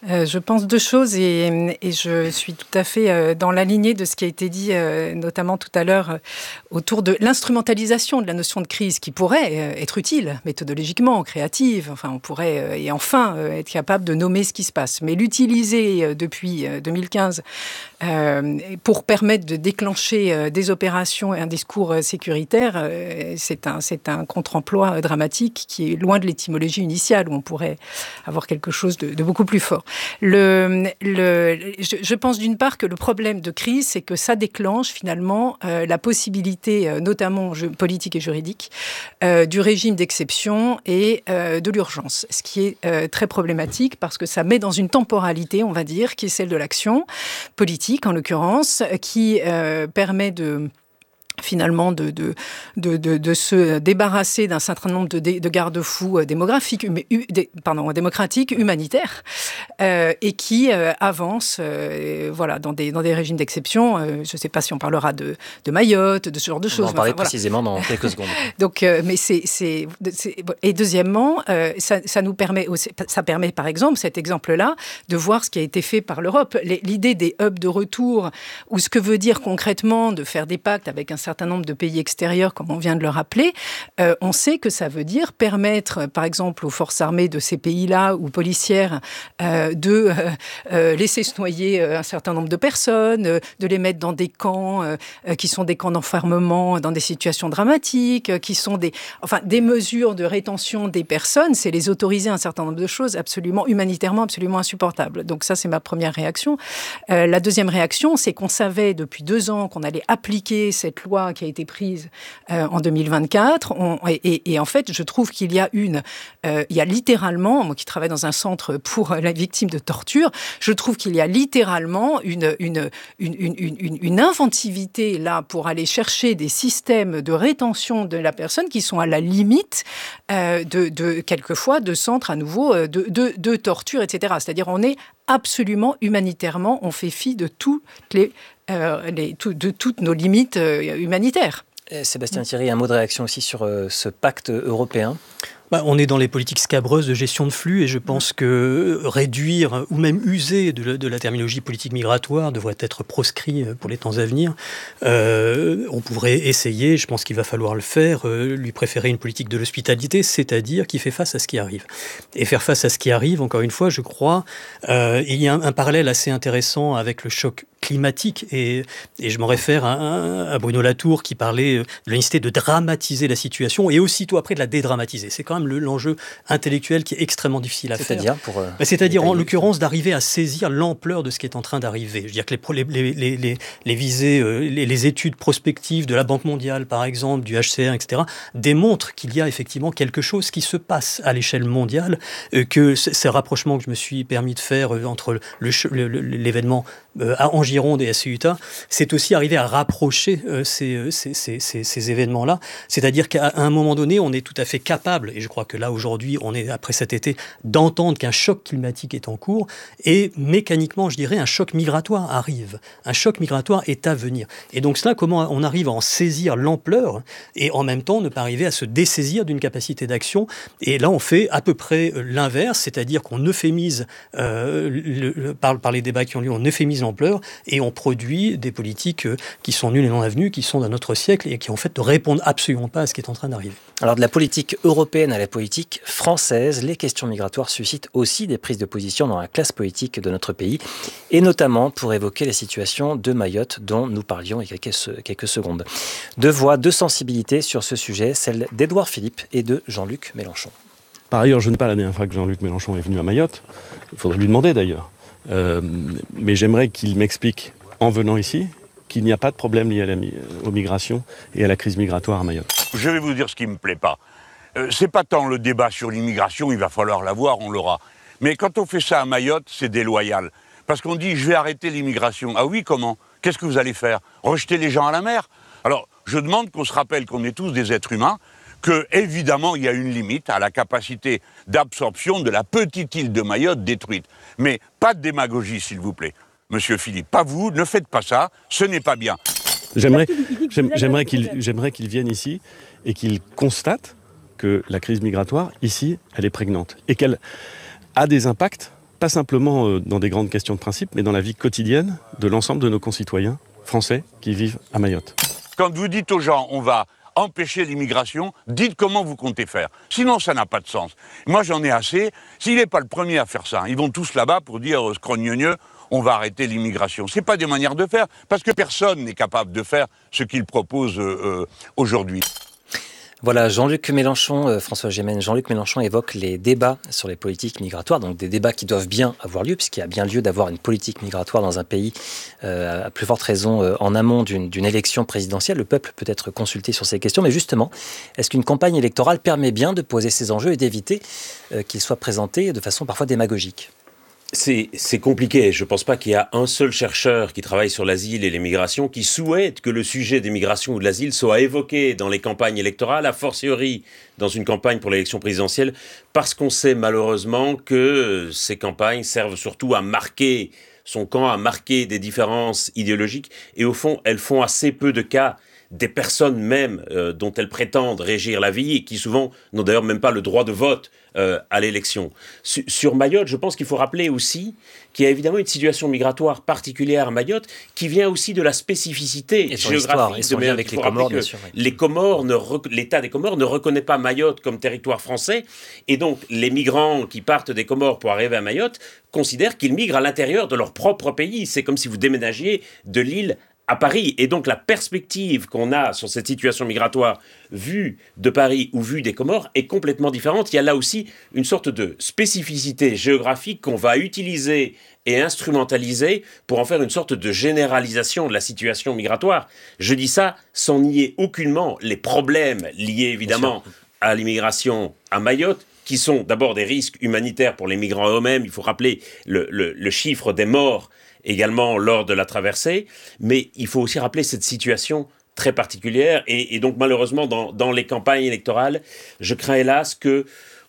Speaker 16: Euh, je pense deux choses et, et je suis tout à fait euh, dans la lignée de ce qui a été dit, euh, notamment tout à l'heure, euh, autour de l'instrumentalisation de la notion de crise qui pourrait euh, être utile méthodologiquement, créative. Enfin, on pourrait euh, et enfin euh, être capable de nommer ce qui se passe. Mais l'utiliser euh, depuis euh, deux mille quinze euh, pour permettre de déclencher euh, des opérations et un discours euh, sécuritaire, euh, c'est un, c'est un contre-emploi euh, dramatique qui est loin de l'étymologie initiale où on pourrait avoir quelque chose de, de beaucoup plus fort. Le, le, je, je pense d'une part que le problème de crise, c'est que ça déclenche finalement euh, la possibilité, euh, notamment je, politique et juridique, euh, du régime d'exception et euh, de l'urgence. Ce qui est euh, très problématique parce que ça met dans une temporalité, on va dire, qui est celle de l'action politique, en l'occurrence, qui euh, permet de... finalement de, de, de, de, de se débarrasser d'un certain nombre de, de garde-fous démographiques, hum, de, pardon, démocratiques, humanitaires, euh, et qui euh, avancent euh, voilà, dans, des, dans des régimes d'exception. Euh, je ne sais pas si on parlera de, de Mayotte, de ce genre de choses.
Speaker 9: On va en parler
Speaker 16: enfin,
Speaker 9: précisément voilà. dans quelques secondes.
Speaker 16: Donc, euh, mais c'est, c'est, c'est... Et deuxièmement, euh, ça, ça nous permet, aussi, ça permet par exemple, cet exemple-là, de voir ce qui a été fait par l'Europe. L'idée des hubs de retour, ou ce que veut dire concrètement de faire des pactes avec un certain nombre de pays extérieurs, comme on vient de le rappeler, euh, on sait que ça veut dire permettre, par exemple, aux forces armées de ces pays-là ou policières euh, de euh, euh, laisser se noyer un certain nombre de personnes, euh, de les mettre dans des camps euh, qui sont des camps d'enfermement, dans des situations dramatiques, euh, qui sont des, enfin, des mesures de rétention des personnes, c'est les autoriser à un certain nombre de choses absolument, humanitairement, absolument insupportables. Donc ça, c'est ma première réaction. Euh, la deuxième réaction, c'est qu'on savait depuis deux ans qu'on allait appliquer cette loi qui a été prise euh, en deux mille vingt-quatre. On, et, et, et en fait, je trouve qu'il y a une... Euh, il y a littéralement, moi qui travaille dans un centre pour la victime de torture, je trouve qu'il y a littéralement une, une, une, une, une, une inventivité là pour aller chercher des systèmes de rétention de la personne qui sont à la limite euh, de, de, quelquefois, de centres à nouveau de, de, de torture, et cetera. C'est-à-dire on est absolument humanitairement, on fait fi de toutes les Euh, les, tout, de toutes nos limites euh, humanitaires.
Speaker 9: Et Sébastien Thierry, un mot de réaction aussi sur euh, ce pacte européen.
Speaker 17: Bah, on est dans les politiques scabreuses de gestion de flux et je pense que réduire ou même user de la, de la terminologie politique migratoire devrait être proscrit pour les temps à venir. Euh, on pourrait essayer, je pense qu'il va falloir le faire, euh, lui préférer une politique de l'hospitalité, c'est-à-dire qui fait face à ce qui arrive. Et faire face à ce qui arrive, encore une fois, je crois, euh, il y a un, un parallèle assez intéressant avec le choc climatique et, et je m'en réfère à, à Bruno Latour qui parlait de la nécessité de dramatiser la situation et aussitôt après de la dédramatiser. C'est quand même le, l'enjeu intellectuel qui est extrêmement difficile à
Speaker 9: C'est-à-dire
Speaker 17: faire.
Speaker 9: pour, euh,
Speaker 17: bah, C'est-à-dire en l'occurrence d'arriver à saisir l'ampleur de ce qui est en train d'arriver. Je veux dire que les, les, les, les, les visées, euh, les, les études prospectives de la Banque mondiale par exemple, du H C R, et cetera démontrent qu'il y a effectivement quelque chose qui se passe à l'échelle mondiale, euh, que c- ces rapprochements que je me suis permis de faire euh, entre le, le, le, l'événement euh, à Angers Gironde et à Ceuta, c'est aussi arriver à rapprocher euh, ces, ces, ces, ces, ces événements-là. C'est-à-dire qu'à un moment donné, on est tout à fait capable, et je crois que là, aujourd'hui, on est, après cet été, d'entendre qu'un choc climatique est en cours, et mécaniquement, je dirais, un choc migratoire arrive. Un choc migratoire est à venir. Et donc cela, comment on arrive à en saisir l'ampleur, et en même temps, ne pas arriver à se dessaisir d'une capacité d'action. Et là, on fait à peu près l'inverse, c'est-à-dire qu'on euphémise, euh, le, le, par, par les débats qui ont lieu, on euphémise l'ampleur, et on produit des politiques qui sont nulles et non avenues, qui sont d'un autre siècle et qui en fait ne répondent absolument pas à ce qui est en train d'arriver.
Speaker 9: Alors de la politique européenne à la politique française, les questions migratoires suscitent aussi des prises de position dans la classe politique de notre pays, et notamment pour évoquer la situation de Mayotte dont nous parlions il y a quelques, quelques secondes. Deux voix, deux sensibilités sur ce sujet, celle d'Édouard Philippe et de Jean-Luc Mélenchon.
Speaker 18: Par ailleurs, je ne sais pas la dernière fois que Jean-Luc Mélenchon est venu à Mayotte, il faudrait lui demander d'ailleurs. Euh, mais j'aimerais qu'il m'explique, en venant ici, qu'il n'y a pas de problème lié à la, aux migrations et à la crise migratoire à Mayotte.
Speaker 19: Je vais vous dire ce qui ne me plaît pas. Euh, c'est pas tant le débat sur l'immigration, il va falloir l'avoir, on l'aura. Mais quand on fait ça à Mayotte, c'est déloyal. Parce qu'on dit, je vais arrêter l'immigration. Ah oui, comment ? Qu'est-ce que vous allez faire ? Rejeter les gens à la mer ? Alors, je demande qu'on se rappelle qu'on est tous des êtres humains, que, évidemment, il y a une limite à la capacité d'absorption de la petite île de Mayotte détruite. Mais pas de démagogie, s'il vous plaît. Monsieur Philippe, pas vous, ne faites pas ça, ce n'est pas bien.
Speaker 18: J'aimerais, j'aimerais qu'il, j'aimerais qu'il vienne ici et qu'il constate que la crise migratoire, ici, elle est prégnante. Et qu'elle a des impacts pas simplement euh, dans des grandes questions de principe, mais dans la vie quotidienne de l'ensemble de nos concitoyens français qui vivent à Mayotte.
Speaker 19: Quand vous dites aux gens, on va empêcher l'immigration, dites comment vous comptez faire. Sinon, ça n'a pas de sens. Moi, j'en ai assez. S'il n'est pas le premier à faire ça, ils vont tous là-bas pour dire euh, scrogneux, on va arrêter l'immigration. Ce n'est pas des manières de faire, parce que personne n'est capable de faire ce qu'ils proposent euh, euh, aujourd'hui.
Speaker 9: Voilà, Jean-Luc Mélenchon, euh, François Gémen, Jean-Luc Mélenchon évoque les débats sur les politiques migratoires, donc des débats qui doivent bien avoir lieu, puisqu'il y a bien lieu d'avoir une politique migratoire dans un pays, euh, à plus forte raison euh, en amont d'une, d'une élection présidentielle. Le peuple peut être consulté sur ces questions, mais justement, est-ce qu'une campagne électorale permet bien de poser ces enjeux et d'éviter euh, qu'ils soient présentés de façon parfois démagogique ?
Speaker 11: C'est, c'est compliqué. Je ne pense pas qu'il y a un seul chercheur qui travaille sur l'asile et les migrations qui souhaite que le sujet des migrations ou de l'asile soit évoqué dans les campagnes électorales, a fortiori dans une campagne pour l'élection présidentielle, parce qu'on sait malheureusement que ces campagnes servent surtout à marquer son camp, à marquer des différences idéologiques, et au fond, elles font assez peu de cas des personnes même euh, dont elles prétendent régir la vie et qui souvent n'ont d'ailleurs même pas le droit de vote euh, à l'élection. Su- sur Mayotte, je pense qu'il faut rappeler aussi qu'il y a évidemment une situation migratoire particulière à Mayotte qui vient aussi de la spécificité
Speaker 9: et
Speaker 11: géographique
Speaker 9: et son
Speaker 11: de
Speaker 9: lien
Speaker 11: Mayotte.
Speaker 9: avec
Speaker 11: Il
Speaker 9: les
Speaker 11: faut
Speaker 9: Comores,
Speaker 11: rappeler
Speaker 9: bien
Speaker 11: que
Speaker 9: sûr. Oui.
Speaker 11: Les Comores ne rec- l'État des Comores ne reconnaît pas Mayotte comme territoire français, et donc les migrants qui partent des Comores pour arriver à Mayotte considèrent qu'ils migrent à l'intérieur de leur propre pays. C'est comme si vous déménagiez de l'île à Paris. Et donc la perspective qu'on a sur cette situation migratoire vue de Paris ou vue des Comores est complètement différente. Il y a là aussi une sorte de spécificité géographique qu'on va utiliser et instrumentaliser pour en faire une sorte de généralisation de la situation migratoire. Je dis ça sans nier aucunement les problèmes liés évidemment à l'immigration à Mayotte, qui sont d'abord des risques humanitaires pour les migrants eux-mêmes. Il faut rappeler le, le, le chiffre des morts également lors de la traversée, mais il faut aussi rappeler cette situation très particulière, et, et donc malheureusement dans, dans les campagnes électorales, je crains hélas que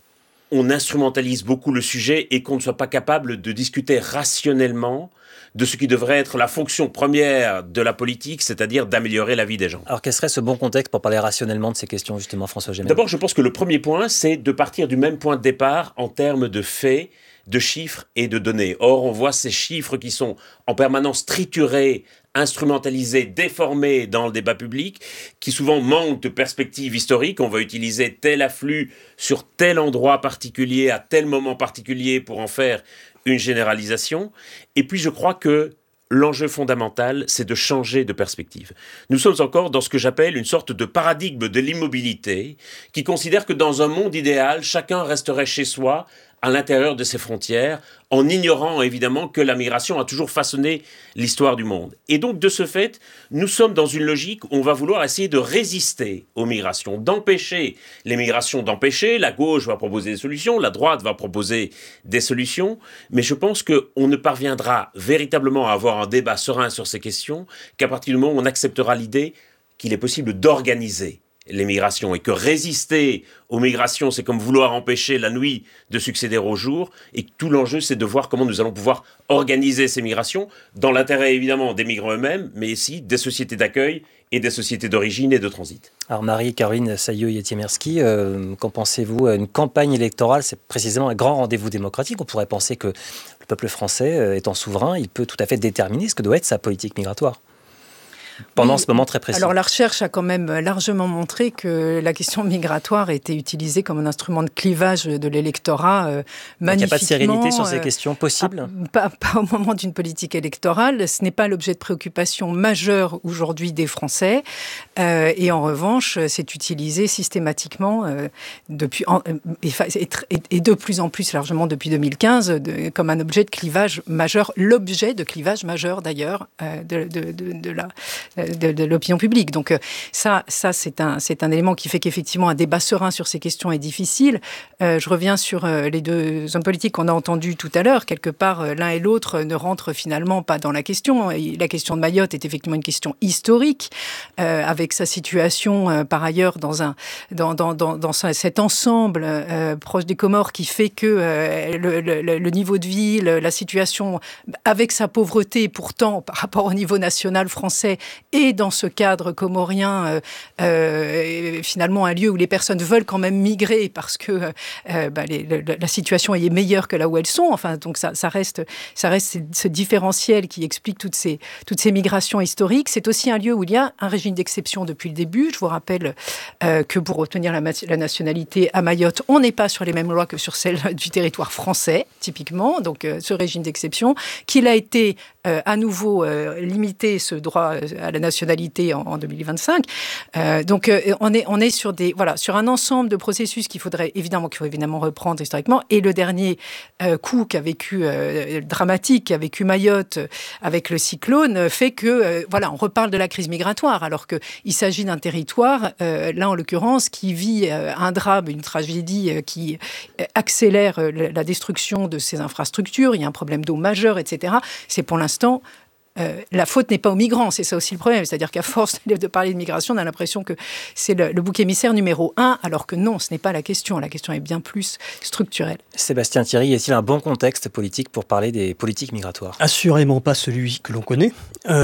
Speaker 11: on instrumentalise beaucoup le sujet et qu'on ne soit pas capable de discuter rationnellement de ce qui devrait être la fonction première de la politique, c'est-à-dire d'améliorer la vie des gens.
Speaker 9: Alors quel serait ce bon contexte pour parler rationnellement de ces questions, justement, François Gémen ?
Speaker 11: D'abord, je pense que le premier point, c'est de partir du même point de départ en termes de faits, de chiffres et de données. Or, on voit ces chiffres qui sont en permanence triturés, instrumentalisés, déformés dans le débat public, qui souvent manquent de perspective historique. On va utiliser tel afflux sur tel endroit particulier, à tel moment particulier, pour en faire une généralisation. Et puis, je crois que l'enjeu fondamental, c'est de changer de perspective. Nous sommes encore dans ce que j'appelle une sorte de paradigme de l'immobilité, qui considère que dans un monde idéal, chacun resterait chez soi, à l'intérieur de ses frontières, en ignorant évidemment que la migration a toujours façonné l'histoire du monde. Et donc, de ce fait, nous sommes dans une logique où on va vouloir essayer de résister aux migrations, d'empêcher les migrations, d'empêcher. La gauche va proposer des solutions, la droite va proposer des solutions, mais je pense qu'on ne parviendra véritablement à avoir un débat serein sur ces questions qu'à partir du moment où on acceptera l'idée qu'il est possible d'organiser les migrations, et que résister aux migrations, c'est comme vouloir empêcher la nuit de succéder au jour, et que tout l'enjeu, c'est de voir comment nous allons pouvoir organiser ces migrations, dans l'intérêt évidemment des migrants eux-mêmes, mais aussi des sociétés d'accueil et des sociétés d'origine et de transit.
Speaker 9: Alors Marie-Caroline Sailleux-Yetiemerski, euh, qu'en pensez-vous ? Une campagne électorale, c'est précisément un grand rendez-vous démocratique. On pourrait penser que le peuple français, euh, étant souverain, il peut tout à fait déterminer ce que doit être sa politique migratoire pendant oui, ce moment très précis.
Speaker 16: Alors la recherche a quand même largement montré que la question migratoire était utilisée comme un instrument de clivage de l'électorat euh, magnifiquement. Il n'y a
Speaker 9: pas de sérénité sur ces questions possibles
Speaker 16: euh, pas, pas au moment d'une politique électorale. Ce n'est pas l'objet de préoccupation majeure aujourd'hui des Français. Euh, et en revanche, c'est utilisé systématiquement euh, depuis, en, et, et, et de plus en plus largement depuis deux mille quinze de, comme un objet de clivage majeur. L'objet de clivage majeur d'ailleurs euh, de, de, de, de la... De, de l'opinion publique. Donc ça, ça c'est, un, c'est un élément qui fait qu'effectivement un débat serein sur ces questions est difficile. Euh, je reviens sur euh, les deux hommes politiques qu'on a entendus tout à l'heure. Quelque part, euh, l'un et l'autre ne rentrent finalement pas dans la question. Et la question de Mayotte est effectivement une question historique, euh, avec sa situation euh, par ailleurs dans, un, dans, dans, dans, dans cet ensemble euh, proche des Comores qui fait que euh, le, le, le niveau de vie, le, la situation avec sa pauvreté pourtant par rapport au niveau national français et dans ce cadre comorien, euh, euh, finalement un lieu où les personnes veulent quand même migrer parce que euh, bah, les, le, la situation est meilleure que là où elles sont. Enfin, donc ça, ça reste, ça reste ce différentiel qui explique toutes ces, toutes ces migrations historiques. C'est aussi un lieu où il y a un régime d'exception depuis le début. Je vous rappelle euh, que pour obtenir la, la nationalité à Mayotte, on n'est pas sur les mêmes lois que sur celles du territoire français, typiquement. Donc, euh, ce régime d'exception, qu'il a été euh, à nouveau euh, limité, ce droit à la nationalité en, en deux mille vingt-cinq. Euh, donc, euh, on est, on est sur des, voilà, sur un ensemble de processus qu'il faudrait évidemment, qu'il faut évidemment reprendre historiquement. Et le dernier euh, coup qu'a vécu, euh, dramatique, qu'a vécu Mayotte euh, avec le cyclone, euh, fait que, euh, voilà, on reparle de la crise migratoire, alors qu'il s'agit d'un territoire, euh, là en l'occurrence, qui vit euh, un drame, une tragédie euh, qui euh, accélère euh, la destruction de ses infrastructures. Il y a un problème d'eau majeur, et cetera. C'est pour l'instant... Euh, la faute n'est pas aux migrants, c'est ça aussi le problème. C'est-à-dire qu'à force de parler de migration, on a l'impression que c'est le, le bouc émissaire numéro un, alors que non, ce n'est pas la question. La question est bien plus structurelle.
Speaker 9: Sébastien Thierry, est-il un bon contexte politique pour parler des politiques migratoires ?
Speaker 17: Assurément pas celui que l'on connaît.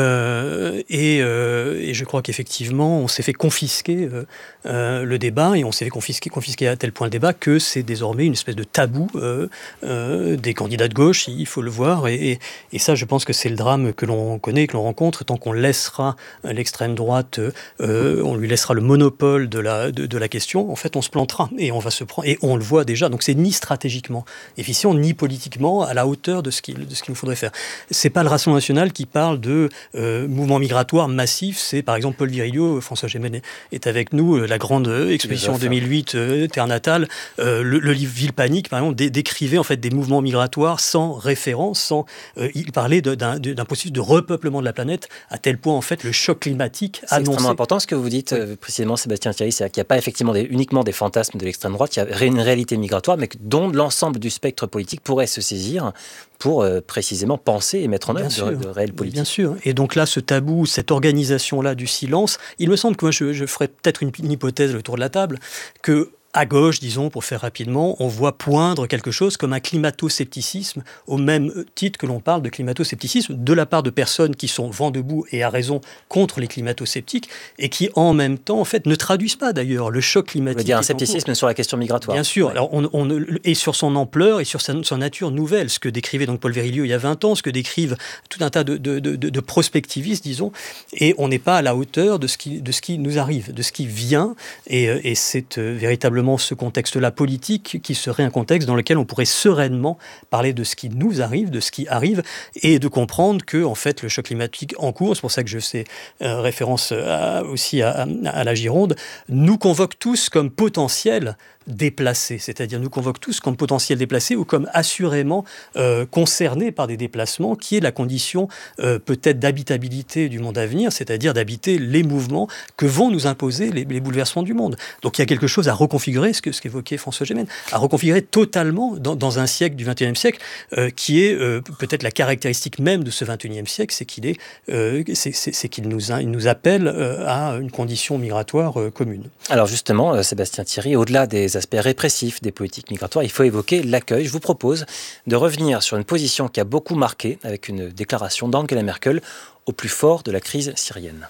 Speaker 17: Euh, et, euh, et je crois qu'effectivement, on s'est fait confisquer euh, euh, le débat, et on s'est fait confisquer, confisquer à tel point le débat que c'est désormais une espèce de tabou euh, euh, des candidats de gauche, il faut le voir. Et, et, et ça, je pense que c'est le drame que l'on on connaît, que l'on rencontre, tant qu'on laissera l'extrême droite, euh, on lui laissera le monopole de la, de, de la question, en fait, on se plantera et on va se prendre. Et on le voit déjà. Donc, c'est ni stratégiquement efficient, ni politiquement à la hauteur de ce qu'il, de ce qu'il nous faudrait faire. C'est pas le Rassemblement national qui parle de euh, mouvement migratoire massif. C'est, par exemple, Paul Virilio, François Gémen est avec nous, la grande expédition en deux mille huit, euh, Terre natale, euh, le, le livre Ville Panique, par exemple, dé, décrivait en fait des mouvements migratoires sans référence, sans. Euh, il parlait de, d'un, d'un processus de repeuplement de la planète, à tel point, en fait, le choc climatique
Speaker 9: c'est annoncé... C'est extrêmement important ce que vous dites, oui. euh, précisément, Sébastien Thierry, c'est-à-dire qu'il n'y a pas effectivement des, uniquement des fantasmes de l'extrême droite, il y a une réalité migratoire, mais dont l'ensemble du spectre politique pourrait se saisir pour euh, précisément penser et mettre en œuvre de, de réelles politiques.
Speaker 17: Bien sûr. Et donc là, ce tabou, cette organisation-là du silence, il me semble que moi, je, je ferais peut-être une, une hypothèse autour de la table, que à gauche, disons, pour faire rapidement, on voit poindre quelque chose comme un climato-scepticisme, au même titre que l'on parle de climato-scepticisme, de la part de personnes qui sont vent debout et à raison contre les climato-sceptiques, et qui, en même temps, en fait, ne traduisent pas, d'ailleurs, le choc climatique.
Speaker 9: Vous voulez dire un scepticisme sur la question migratoire.
Speaker 17: Bien sûr.
Speaker 9: Ouais.
Speaker 17: Alors, on, on, et sur son ampleur et sur sa, son nature nouvelle, ce que décrivait donc Paul Virilio il y a vingt ans, ce que décrivent tout un tas de, de, de, de prospectivistes, disons, et on n'est pas à la hauteur de ce qui, de ce qui nous arrive, de ce qui vient, et, et c'est euh, véritablement ce contexte-là politique qui serait un contexte dans lequel on pourrait sereinement parler de ce qui nous arrive, de ce qui arrive, et de comprendre que, en fait, le choc climatique en cours, c'est pour ça que je fais euh, référence à, aussi à, à, à la Gironde, nous convoque tous comme potentiels déplacés, c'est-à-dire nous convoque tous comme potentiels déplacés ou comme assurément euh, concernés par des déplacements, qui est la condition euh, peut-être d'habitabilité du monde à venir, c'est-à-dire d'habiter les mouvements que vont nous imposer les, les bouleversements du monde. Donc il y a quelque chose à reconfigurer, ce, que, ce qu'évoquait François Gémen, à reconfigurer totalement dans, dans un siècle du vingt et unième siècle, euh, qui est euh, peut-être la caractéristique même de ce vingt et unième siècle, c'est qu'il, est, euh, c'est, c'est, c'est qu'il nous, a, il nous appelle euh, à une condition migratoire euh, commune.
Speaker 9: Alors justement, euh, Sébastien Thierry, au-delà des aspects répressifs des politiques migratoires, il faut évoquer l'accueil. Je vous propose de revenir sur une position qui a beaucoup marqué, avec une déclaration d'Angela Merkel au plus fort de la crise syrienne.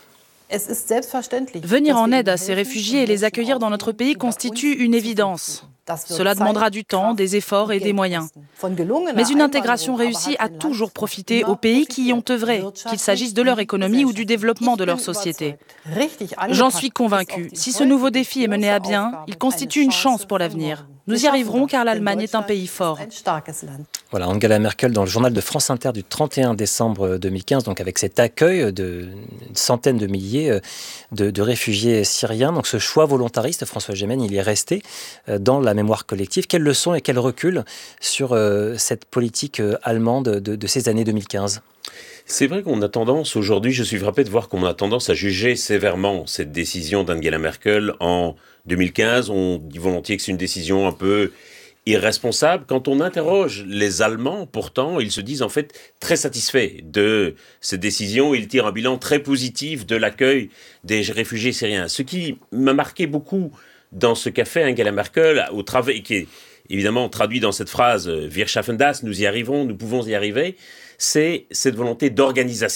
Speaker 20: Venir en aide à ces réfugiés et les accueillir dans notre pays constitue une évidence. Cela demandera du temps, des efforts et des moyens. Mais une intégration réussie a toujours profité aux pays qui y ont œuvré, qu'il s'agisse de leur économie ou du développement de leur société. J'en suis convaincue. Si ce nouveau défi est mené à bien, il constitue une chance pour l'avenir. Nous y arriverons car l'Allemagne est un pays fort.
Speaker 9: Voilà, Angela Merkel dans le journal de France Inter du trente et un décembre deux mille quinze, donc avec cet accueil de centaines de milliers de, de réfugiés syriens. Donc ce choix volontariste, François Gémen, il est resté dans la mémoire collective. Quelle leçon et quel recul sur euh, cette politique euh, allemande de, de ces années deux mille quinze ?
Speaker 11: C'est vrai qu'on a tendance, aujourd'hui, je suis frappé de voir qu'on a tendance à juger sévèrement cette décision d'Angela Merkel en deux mille quinze. On dit volontiers que c'est une décision un peu irresponsable. Quand on interroge les Allemands, pourtant, ils se disent en fait très satisfaits de cette décision. Ils tirent un bilan très positif de l'accueil des réfugiés syriens. Ce qui m'a marqué beaucoup dans ce qu'a fait Angela Merkel, au travail, qui est évidemment traduit dans cette phrase « Wir schaffen das », nous y arrivons, nous pouvons y arriver, c'est cette volonté d'organisation.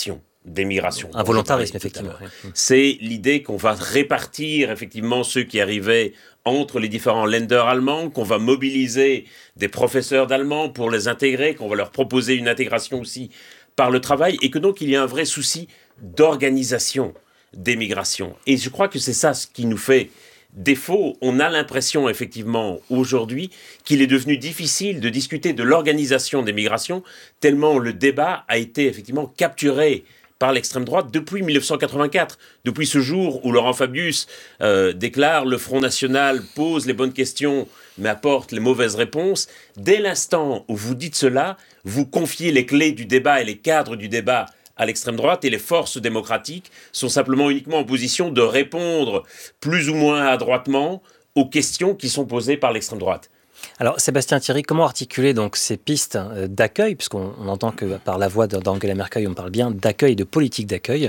Speaker 11: des migrations.
Speaker 9: Un volontarisme, effectivement.
Speaker 11: C'est l'idée qu'on va répartir effectivement ceux qui arrivaient entre les différents Länder allemands, qu'on va mobiliser des professeurs d'allemand pour les intégrer, qu'on va leur proposer une intégration aussi par le travail, et que donc il y a un vrai souci d'organisation des migrations. Et je crois que c'est ça ce qui nous fait défaut. On a l'impression effectivement aujourd'hui qu'il est devenu difficile de discuter de l'organisation des migrations, tellement le débat a été effectivement capturé par l'extrême droite depuis mille neuf cent quatre-vingt-quatre, depuis ce jour où Laurent Fabius euh, déclare « Le Front National pose les bonnes questions mais apporte les mauvaises réponses ». Dès l'instant où vous dites cela, vous confiez les clés du débat et les cadres du débat à l'extrême droite, et les forces démocratiques sont simplement uniquement en position de répondre plus ou moins adroitement aux questions qui sont posées par l'extrême droite.
Speaker 9: Alors, Sébastien Thierry, comment articuler donc ces pistes d'accueil, puisqu'on on entend que par la voix d'Angela Merkel, on parle bien d'accueil, de politique d'accueil.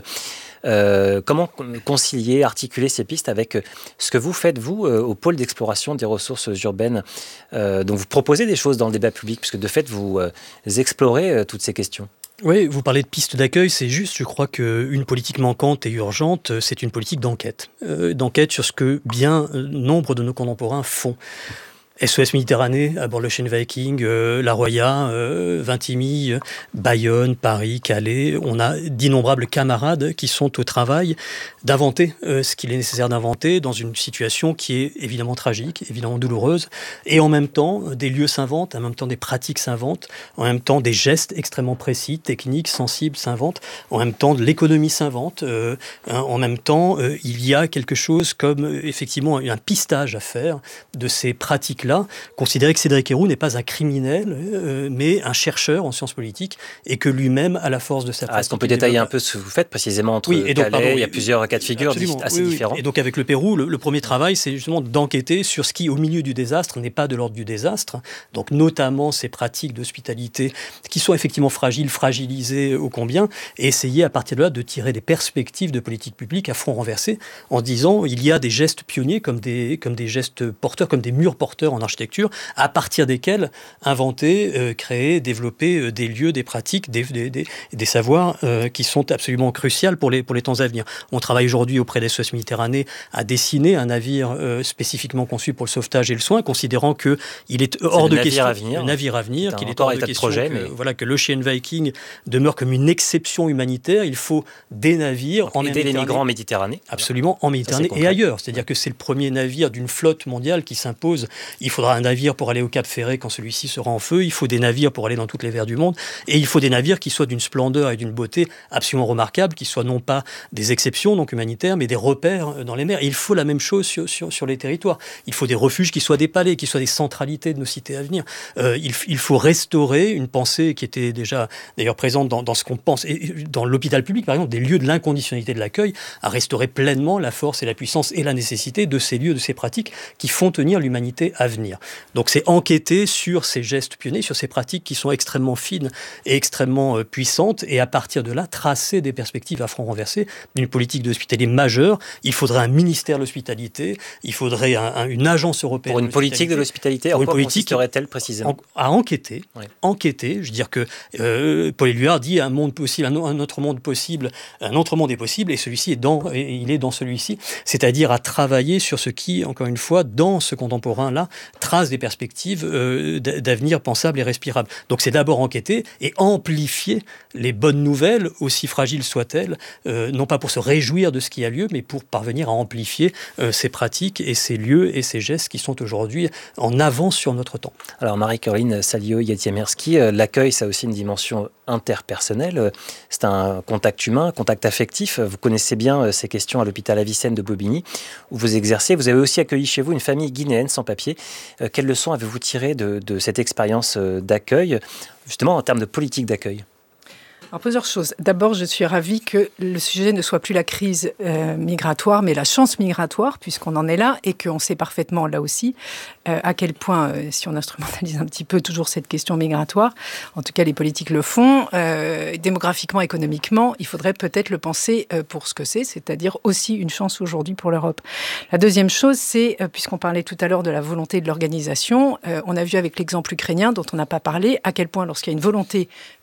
Speaker 9: Euh, comment concilier, articuler ces pistes avec ce que vous faites, vous, euh, au pôle d'exploration des ressources urbaines, euh, donc vous proposez des choses dans le débat public, puisque de fait, vous euh, explorez euh, toutes ces questions.
Speaker 17: Oui, vous parlez de pistes d'accueil, c'est juste, je crois qu'une politique manquante et urgente, c'est une politique d'enquête. Euh, d'enquête sur ce que bien euh, nombre de nos contemporains font. S O S Méditerranée, à bord le Ocean Viking, euh, La Roya, euh, Vintimille, Bayonne, Paris, Calais. On a d'innombrables camarades qui sont au travail d'inventer euh, ce qu'il est nécessaire d'inventer dans une situation qui est évidemment tragique, évidemment douloureuse. Et en même temps, des lieux s'inventent, en même temps des pratiques s'inventent, en même temps des gestes extrêmement précis, techniques, sensibles s'inventent, en même temps de l'économie s'invente. Euh, en même temps, euh, il y a quelque chose comme euh, effectivement un pistage à faire de ces pratiques-là. Considérer que Cédric Herrou n'est pas un criminel, euh, mais un chercheur en sciences politiques, et que lui-même a la force de sa pratique.
Speaker 9: Ah, est-ce qu'on peut détailler un peu ce que vous faites précisément entre oui, et donc, Calais, pardon, il y a plusieurs cas de figure
Speaker 17: absolument,
Speaker 9: assez
Speaker 17: oui,
Speaker 9: différents.
Speaker 17: Oui. Et donc avec le Pérou, le, le premier travail, c'est justement d'enquêter sur ce qui, au milieu du désastre, n'est pas de l'ordre du désastre. Donc notamment ces pratiques d'hospitalité qui sont effectivement fragiles, fragilisées ô combien, et essayer à partir de là de tirer des perspectives de politique publique à front renversé, en disant il y a des gestes pionniers comme des, comme des gestes porteurs, comme des murs porteurs en architecture, à partir desquels inventer, euh, créer, développer euh, des lieux, des pratiques, des, des, des, des savoirs euh, qui sont absolument cruciaux pour les, pour les temps à venir. On travaille aujourd'hui auprès des S O S Méditerranée à dessiner un navire euh, spécifiquement conçu pour le sauvetage et le soin, considérant qu'il est hors de question,
Speaker 9: le
Speaker 17: navire à venir, qu'il est hors de question
Speaker 9: projet,
Speaker 17: que,
Speaker 9: mais...
Speaker 17: voilà, que l'Ocean Viking demeure comme une exception humanitaire. Il faut des navires
Speaker 9: donc, en aider les migrants en Méditerranée.
Speaker 17: Absolument, en Méditerranée et ailleurs. C'est-à-dire que c'est le premier navire d'une flotte mondiale qui s'impose. Il faudra un navire pour aller au Cap Ferret quand celui-ci sera en feu, il faut des navires pour aller dans toutes les mers du monde, et il faut des navires qui soient d'une splendeur et d'une beauté absolument remarquable, qui soient non pas des exceptions donc humanitaires, mais des repères dans les mers. Et il faut la même chose sur, sur, sur les territoires. Il faut des refuges qui soient des palais, qui soient des centralités de nos cités à venir. Euh, il, il faut restaurer une pensée qui était déjà d'ailleurs présente dans, dans ce qu'on pense, et dans l'hôpital public par exemple, des lieux de l'inconditionnalité de l'accueil, à restaurer pleinement la force et la puissance et la nécessité de ces lieux, de ces pratiques qui font tenir l'humanité à venir. Donc c'est enquêter sur ces gestes pionniers, sur ces pratiques qui sont extrêmement fines et extrêmement euh, puissantes, et à partir de là, tracer des perspectives à front renversé d'une politique d'hospitalité majeure. Il faudrait un ministère de l'hospitalité, il faudrait un, un, une agence européenne
Speaker 9: pour une politique de l'hospitalité. En quoi consisterait-elle précisément ?
Speaker 17: À enquêter, ouais. enquêter. Je veux dire que euh, Paul Éluard dit un monde possible, un, un autre monde possible, un autre monde est possible, et celui-ci est dans, et il est dans celui-ci. C'est-à-dire à travailler sur ce qui, encore une fois, dans ce contemporain-là, trace des perspectives euh, d'avenir pensables et respirables. Donc c'est d'abord enquêter et amplifier les bonnes nouvelles, aussi fragiles soient-elles, euh, non pas pour se réjouir de ce qui a lieu, mais pour parvenir à amplifier euh, ces pratiques et ces lieux et ces gestes qui sont aujourd'hui en avance sur notre temps.
Speaker 9: Alors Marie-Caroline Salio-Yatiamerski, euh, l'accueil, ça a aussi une dimension interpersonnelle. C'est un contact humain, un contact affectif. Vous connaissez bien euh, ces questions à l'hôpital Avicenne de Bobigny, où vous exercez. Vous avez aussi accueilli chez vous une famille guinéenne sans papier. Euh, quelles leçons avez-vous tirées de, de cette expérience d'accueil, justement en termes de politique d'accueil ?
Speaker 16: Alors, plusieurs choses. D'abord, je suis ravie que le sujet ne soit plus la crise euh, migratoire, mais la chance migratoire, puisqu'on en est là, et qu'on sait parfaitement, là aussi, euh, à quel point, euh, si on instrumentalise un petit peu toujours cette question migratoire, en tout cas les politiques le font, euh, démographiquement, économiquement, il faudrait peut-être le penser euh, pour ce que c'est, c'est-à-dire aussi une chance aujourd'hui pour l'Europe. La deuxième chose, c'est, euh, puisqu'on parlait tout à l'heure de la volonté de l'organisation, euh, on a vu avec l'exemple ukrainien, dont on n'a pas parlé, à quel point, lorsqu'il y a une volonté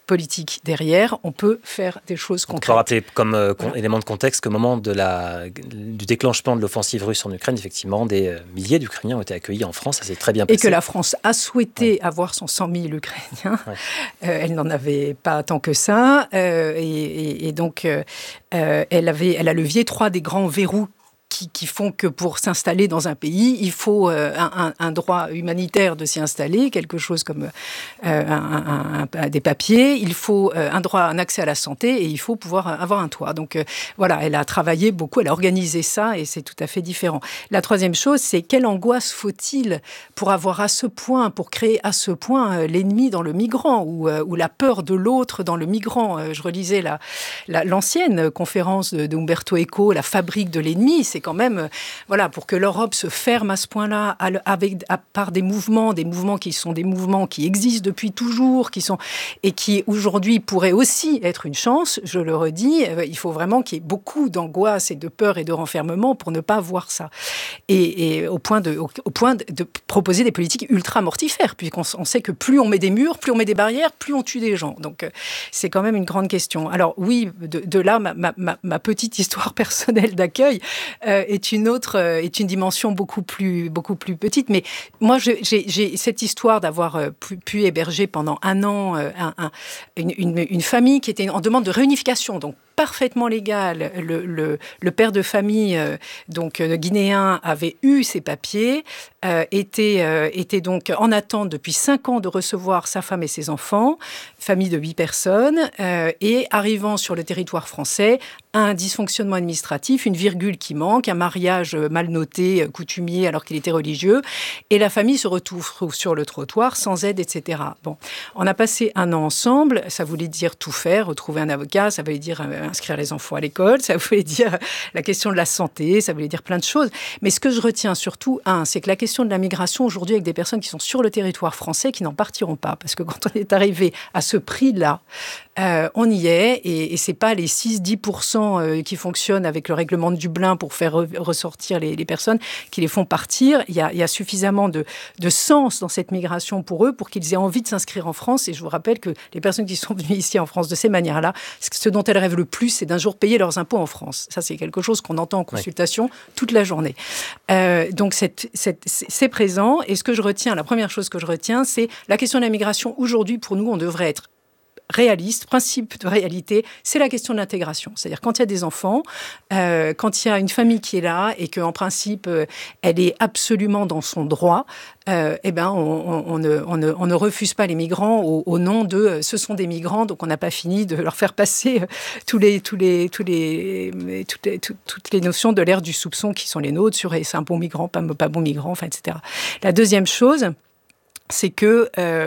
Speaker 16: politique derrière, on peut faire des choses concrètes.
Speaker 9: On peut rappeler comme euh, con, élément de contexte qu'au moment de la, du déclenchement de l'offensive russe en Ukraine, effectivement, des euh, milliers d'Ukrainiens ont été accueillis en France. Ça s'est très bien passé.
Speaker 16: Et que la France a souhaité ouais. avoir son cent mille Ukrainiens. Ouais. Euh, elle n'en avait pas tant que ça. Euh, et, et, et donc, euh, elle, avait, elle a levé trois des grands verrous Qui, qui font que pour s'installer dans un pays, il faut euh, un, un droit humanitaire de s'y installer, quelque chose comme euh, un, un, un, des papiers, il faut euh, un droit, un accès à la santé et il faut pouvoir avoir un toit. Donc euh, voilà, elle a travaillé beaucoup, elle a organisé ça et c'est tout à fait différent. La troisième chose, c'est quelle angoisse faut-il pour avoir à ce point, pour créer à ce point euh, l'ennemi dans le migrant ou, euh, ou la peur de l'autre dans le migrant. Euh, je relisais la, la, l'ancienne conférence de, de Umberto Eco, La fabrique de l'ennemi, c'est quand même, voilà, pour que l'Europe se ferme à ce point-là, avec, à part des mouvements, des mouvements qui sont des mouvements qui existent depuis toujours, qui sont, et qui aujourd'hui pourraient aussi être une chance, je le redis, il faut vraiment qu'il y ait beaucoup d'angoisse et de peur et de renfermement pour ne pas voir ça. Et, et au point, de, au, au point de, de proposer des politiques ultra mortifères, puisqu'on on sait que plus on met des murs, plus on met des barrières, plus on tue des gens. Donc c'est quand même une grande question. Alors oui, de, de là, ma, ma, ma petite histoire personnelle d'accueil, Euh, est une autre, euh, est une dimension beaucoup plus, beaucoup plus petite. Mais moi, je, j'ai, j'ai cette histoire d'avoir euh, pu, pu héberger pendant un an euh, un, un, une, une, une famille qui était en demande de réunification, donc parfaitement légal. Le, le, le père de famille, euh, donc euh, guinéen, avait eu ses papiers, euh, était, euh, était donc en attente depuis cinq ans de recevoir sa femme et ses enfants, famille de huit personnes, euh, et arrivant sur le territoire français, un dysfonctionnement administratif, une virgule qui manque, un mariage mal noté, coutumier alors qu'il était religieux, et la famille se retrouve sur le trottoir sans aide, et cetera. Bon, on a passé un an ensemble, ça voulait dire tout faire, retrouver un avocat, ça voulait dire inscrire les enfants à l'école, ça voulait dire la question de la santé, ça voulait dire plein de choses. Mais ce que je retiens surtout, un, c'est que la question de la migration aujourd'hui avec des personnes qui sont sur le territoire français qui n'en partiront pas, parce que quand on est arrivé à ce prix-là, euh, on y est, et, et c'est pas les six à dix pour cent qui fonctionnent avec le règlement de Dublin pour faire re- ressortir les, les personnes qui les font partir. Il y a, il y a suffisamment de, de sens dans cette migration pour eux pour qu'ils aient envie de s'inscrire en France. Et je vous rappelle que les personnes qui sont venues ici en France de ces manières-là, ce dont elles rêvent le plus, c'est d'un jour payer leurs impôts en France. Ça, c'est quelque chose qu'on entend en consultation ouais. toute la journée. Euh, donc, cette, cette, c'est présent. Et ce que je retiens, la première chose que je retiens, c'est la question de la migration. Aujourd'hui, pour nous, on devrait être réaliste, principe de réalité, c'est la question de l'intégration. C'est-à-dire quand il y a des enfants, euh, quand il y a une famille qui est là et qu'en principe, euh, elle est absolument dans son droit, euh, eh ben, on, on, on, ne, on, ne, on ne refuse pas les migrants au, au nom de euh, ce sont des migrants, donc on n'a pas fini de leur faire passer euh, tous les, tous les, tous les, toutes, les, tout, toutes les notions de l'ère du soupçon qui sont les nôtres sur c'est un bon migrant, pas, pas bon migrant, enfin, et cetera. La deuxième chose, c'est que euh,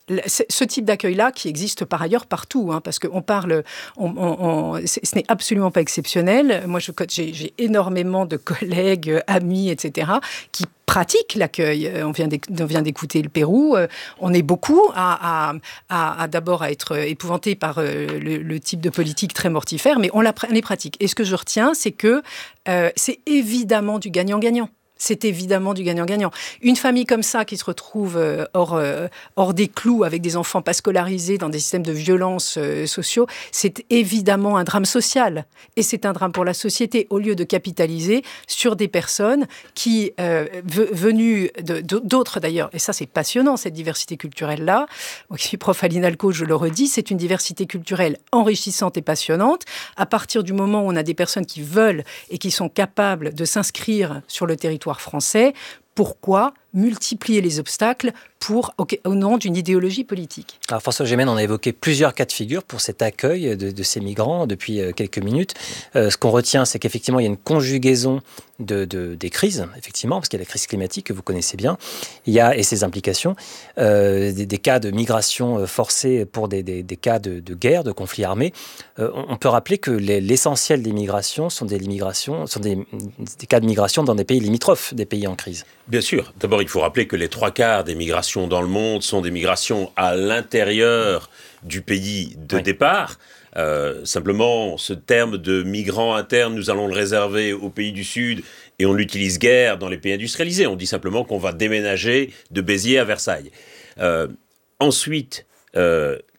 Speaker 16: ce type d'accueil-là, qui existe par ailleurs partout, hein, parce qu'on parle, on, on, on, ce n'est absolument pas exceptionnel. Moi, je, j'ai, j'ai énormément de collègues, amis, et cetera, qui pratiquent l'accueil. On vient, on vient d'écouter le Pérou. On est beaucoup à, à, à, à d'abord à être épouvantés par le, le type de politique très mortifère, mais on, la, on les pratique. Et ce que je retiens, c'est que euh, c'est évidemment du gagnant-gagnant. C'est évidemment du gagnant-gagnant. Une famille comme ça qui se retrouve euh, hors, euh, hors des clous avec des enfants pas scolarisés dans des systèmes de violence euh, sociaux, c'est évidemment un drame social. Et c'est un drame pour la société, au lieu de capitaliser sur des personnes qui, euh, v- venues de, d'autres d'ailleurs, et ça c'est passionnant, cette diversité culturelle-là. Moi qui suis prof à l'INALCO, je le redis, c'est une diversité culturelle enrichissante et passionnante. À partir du moment où on a des personnes qui veulent et qui sont capables de s'inscrire sur le territoire français, pourquoi multiplier les obstacles pour, au, au nom d'une idéologie politique?
Speaker 9: Alors François Gémen, on a évoqué plusieurs cas de figure pour cet accueil de, de ces migrants depuis euh, quelques minutes. Euh, ce qu'on retient, c'est qu'effectivement, il y a une conjugaison de, de, des crises, effectivement, parce qu'il y a la crise climatique que vous connaissez bien, il y a, et ses implications, euh, des, des cas de migration forcée pour des, des, des cas de, de guerre, de conflits armés. Euh, on, on peut rappeler que les, l'essentiel des migrations sont des, migrations, sont des, des cas de migration dans des pays limitrophes, des pays en crise.
Speaker 11: Bien sûr. D'abord, il faut rappeler que les trois quarts des migrations dans le monde sont des migrations à l'intérieur du pays de oui. départ. Euh, simplement, ce terme de migrants internes, nous allons le réserver aux pays du Sud et on l'utilise guère dans les pays industrialisés. On dit simplement qu'on va déménager de Béziers à Versailles. Euh, ensuite, euh,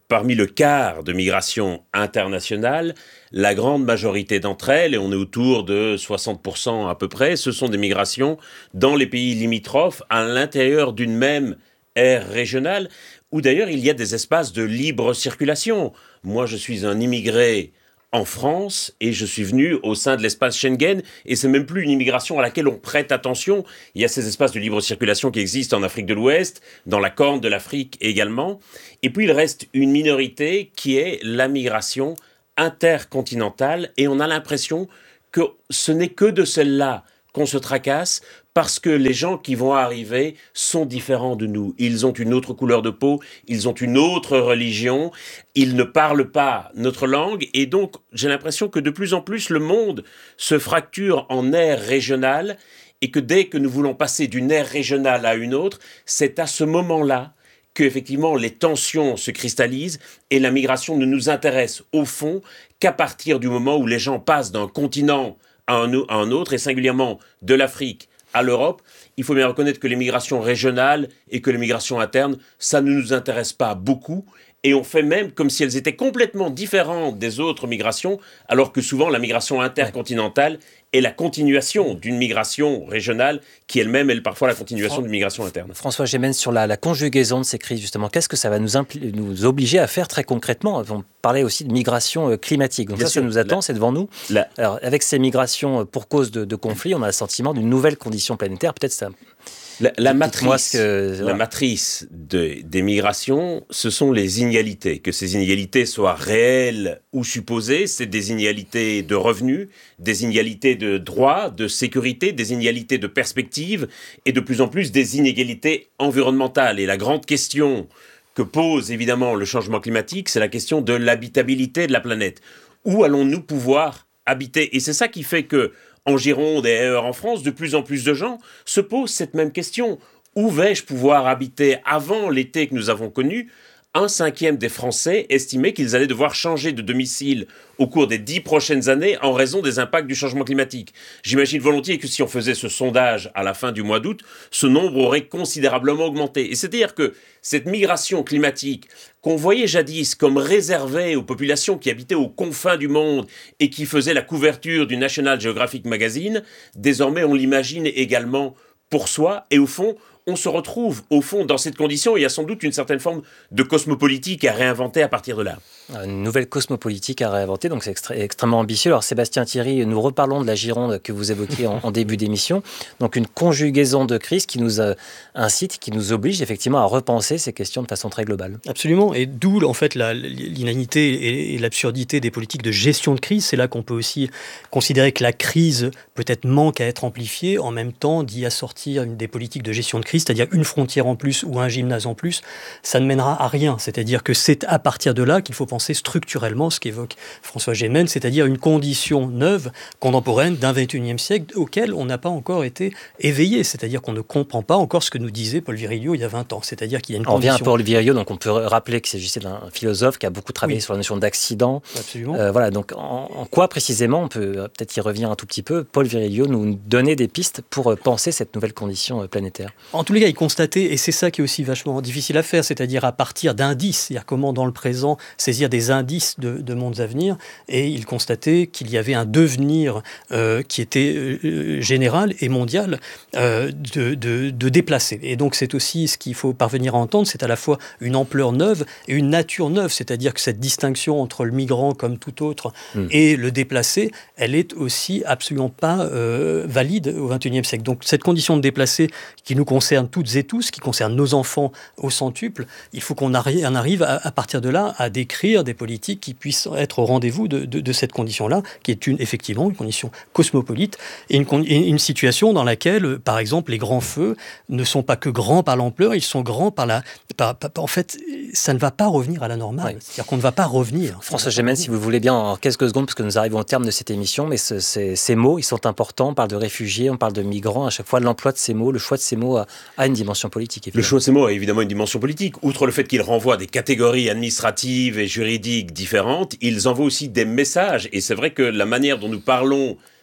Speaker 11: parmi le quart de migrations internationales, la grande majorité d'entre elles, et on est autour de soixante pour cent à peu près, ce sont des migrations dans les pays limitrophes, à l'intérieur d'une même aire régionale, où d'ailleurs il y a des espaces de libre circulation. Moi, je suis un immigré en France et je suis venu au sein de l'espace Schengen, et c'est même plus une immigration à laquelle on prête attention. Il y a ces espaces de libre circulation qui existent en Afrique de l'Ouest, dans la Corne de l'Afrique également. Et puis il reste une minorité qui est la migration intercontinentale, et on a l'impression que ce n'est que de celle-là qu'on se tracasse, parce que les gens qui vont arriver sont différents de nous. Ils ont une autre couleur de peau, ils ont une autre religion, ils ne parlent pas notre langue, et donc j'ai l'impression que de plus en plus le monde se fracture en aires régionales, et que dès que nous voulons passer d'une aire régionale à une autre, c'est à ce moment-là que effectivement les tensions se cristallisent, et la migration ne nous intéresse au fond qu'à partir du moment où les gens passent d'un continent à un, à un autre, et singulièrement de l'Afrique à l'Europe. Il faut bien reconnaître que les migrations régionales et que les migrations internes, ça ne nous intéresse pas beaucoup, et on fait même comme si elles étaient complètement différentes des autres migrations, alors que souvent la migration intercontinentale est la continuation d'une migration régionale qui elle-même est parfois la continuation Fran- d'une migration interne.
Speaker 9: François Gémen, sur la, la conjugaison de ces crises, justement, qu'est-ce que ça va nous, impli- nous obliger à faire très concrètement ? On parlait aussi de migration climatique. Donc bien ça, sûr, ça nous attend, la, c'est devant nous. La... Alors, avec ces migrations pour cause de, de conflits, on a le sentiment d'une nouvelle condition planétaire. Peut-être ça...
Speaker 11: La, la matrice,
Speaker 9: que,
Speaker 11: la matrice de, des migrations, ce sont les inégalités. Que ces inégalités soient réelles ou supposées, c'est des inégalités de revenus, des inégalités de droits, de sécurité, des inégalités de perspectives, et de plus en plus des inégalités environnementales. Et la grande question que pose évidemment le changement climatique, c'est la question de l'habitabilité de la planète. Où allons-nous pouvoir habiter ? Et c'est ça qui fait que en Gironde et ailleurs en France, de plus en plus de gens se posent cette même question. Où vais-je pouvoir habiter ? Avant l'été que nous avons connu, un cinquième des Français estimaient qu'ils allaient devoir changer de domicile au cours des dix prochaines années en raison des impacts du changement climatique. J'imagine volontiers que si on faisait ce sondage à la fin du mois d'août, ce nombre aurait considérablement augmenté. Et c'est-à-dire que cette migration climatique qu'on voyait jadis comme réservée aux populations qui habitaient aux confins du monde et qui faisaient la couverture du National Geographic Magazine, désormais on l'imagine également pour soi, et au fond, on se retrouve, au fond, dans cette condition. Il y a sans doute une certaine forme de cosmopolitique à réinventer à partir de là.
Speaker 9: Une nouvelle cosmopolitique à réinventer, donc c'est extré- extrêmement ambitieux. Alors Sébastien Thierry, nous reparlons de la Gironde que vous évoquiez en, en début d'émission. Donc une conjugaison de crises qui nous euh, incite, qui nous oblige effectivement à repenser ces questions de façon très globale.
Speaker 17: Absolument, et d'où en fait la, l'inanité et, et l'absurdité des politiques de gestion de crise. C'est là qu'on peut aussi considérer que la crise peut-être manque à être amplifiée, en même temps d'y assortir une des politiques de gestion de crise, c'est-à-dire une frontière en plus ou un gymnase en plus, ça ne mènera à rien. C'est-à-dire que c'est à partir de là qu'il faut penser structurellement ce qu'évoque François Gémen, c'est-à-dire une condition neuve, contemporaine d'un vingt et unième siècle auquel on n'a pas encore été éveillé. C'est-à-dire qu'on ne comprend pas encore ce que nous disait Paul Virilio il y a vingt ans. C'est-à-dire qu'il y a une
Speaker 9: on
Speaker 17: condition...
Speaker 9: revient à Paul Virilio, donc on peut rappeler qu'il s'agissait d'un philosophe qui a beaucoup travaillé oui. sur la notion d'accident.
Speaker 17: Absolument.
Speaker 9: Euh, voilà, donc en, en quoi précisément, on peut peut-être y revenir un tout petit peu, Paul Virilio nous donnait des pistes pour penser cette nouvelle condition planétaire.
Speaker 17: En tous les cas, il constatait, et c'est ça qui est aussi vachement difficile à faire, c'est-à-dire à partir d'indices, c'est-à-dire comment dans le présent saisir des indices de, de mondes à venir, et il constatait qu'il y avait un devenir euh, qui était euh, général et mondial euh, de, de, de déplacer. Et donc c'est aussi ce qu'il faut parvenir à entendre, c'est à la fois une ampleur neuve et une nature neuve, c'est-à-dire que cette distinction entre le migrant comme tout autre mmh. et le déplacé, elle est aussi absolument pas euh, valide au vingt et unième siècle. Donc cette condition de déplacé qui nous concerne toutes et tous, qui concerne nos enfants au centuple, il faut qu'on arri- en arrive à, à partir de là à décrire des politiques qui puissent être au rendez-vous de, de, de cette condition-là, qui est une, effectivement une condition cosmopolite et une, une situation dans laquelle, par exemple, les grands feux ne sont pas que grands par l'ampleur, ils sont grands par la... Par, par, en fait, ça ne va pas revenir à la normale. Oui. C'est-à-dire qu'on ne va pas revenir.
Speaker 9: François Gémen, si vous voulez bien, en quelques secondes, parce que nous arrivons au terme de cette émission, mais ce, ces, ces mots, ils sont importants. On parle de réfugiés, on parle de migrants. À chaque fois, l'emploi de ces mots, le choix de ces mots a, a une dimension politique. Évidemment.
Speaker 11: Le choix de ces mots a évidemment une dimension politique. Outre le fait qu'ils renvoient à des catégories administratives et juridiques différentes, ils envoient aussi des messages. Et c'est vrai que la manière dont nous parlons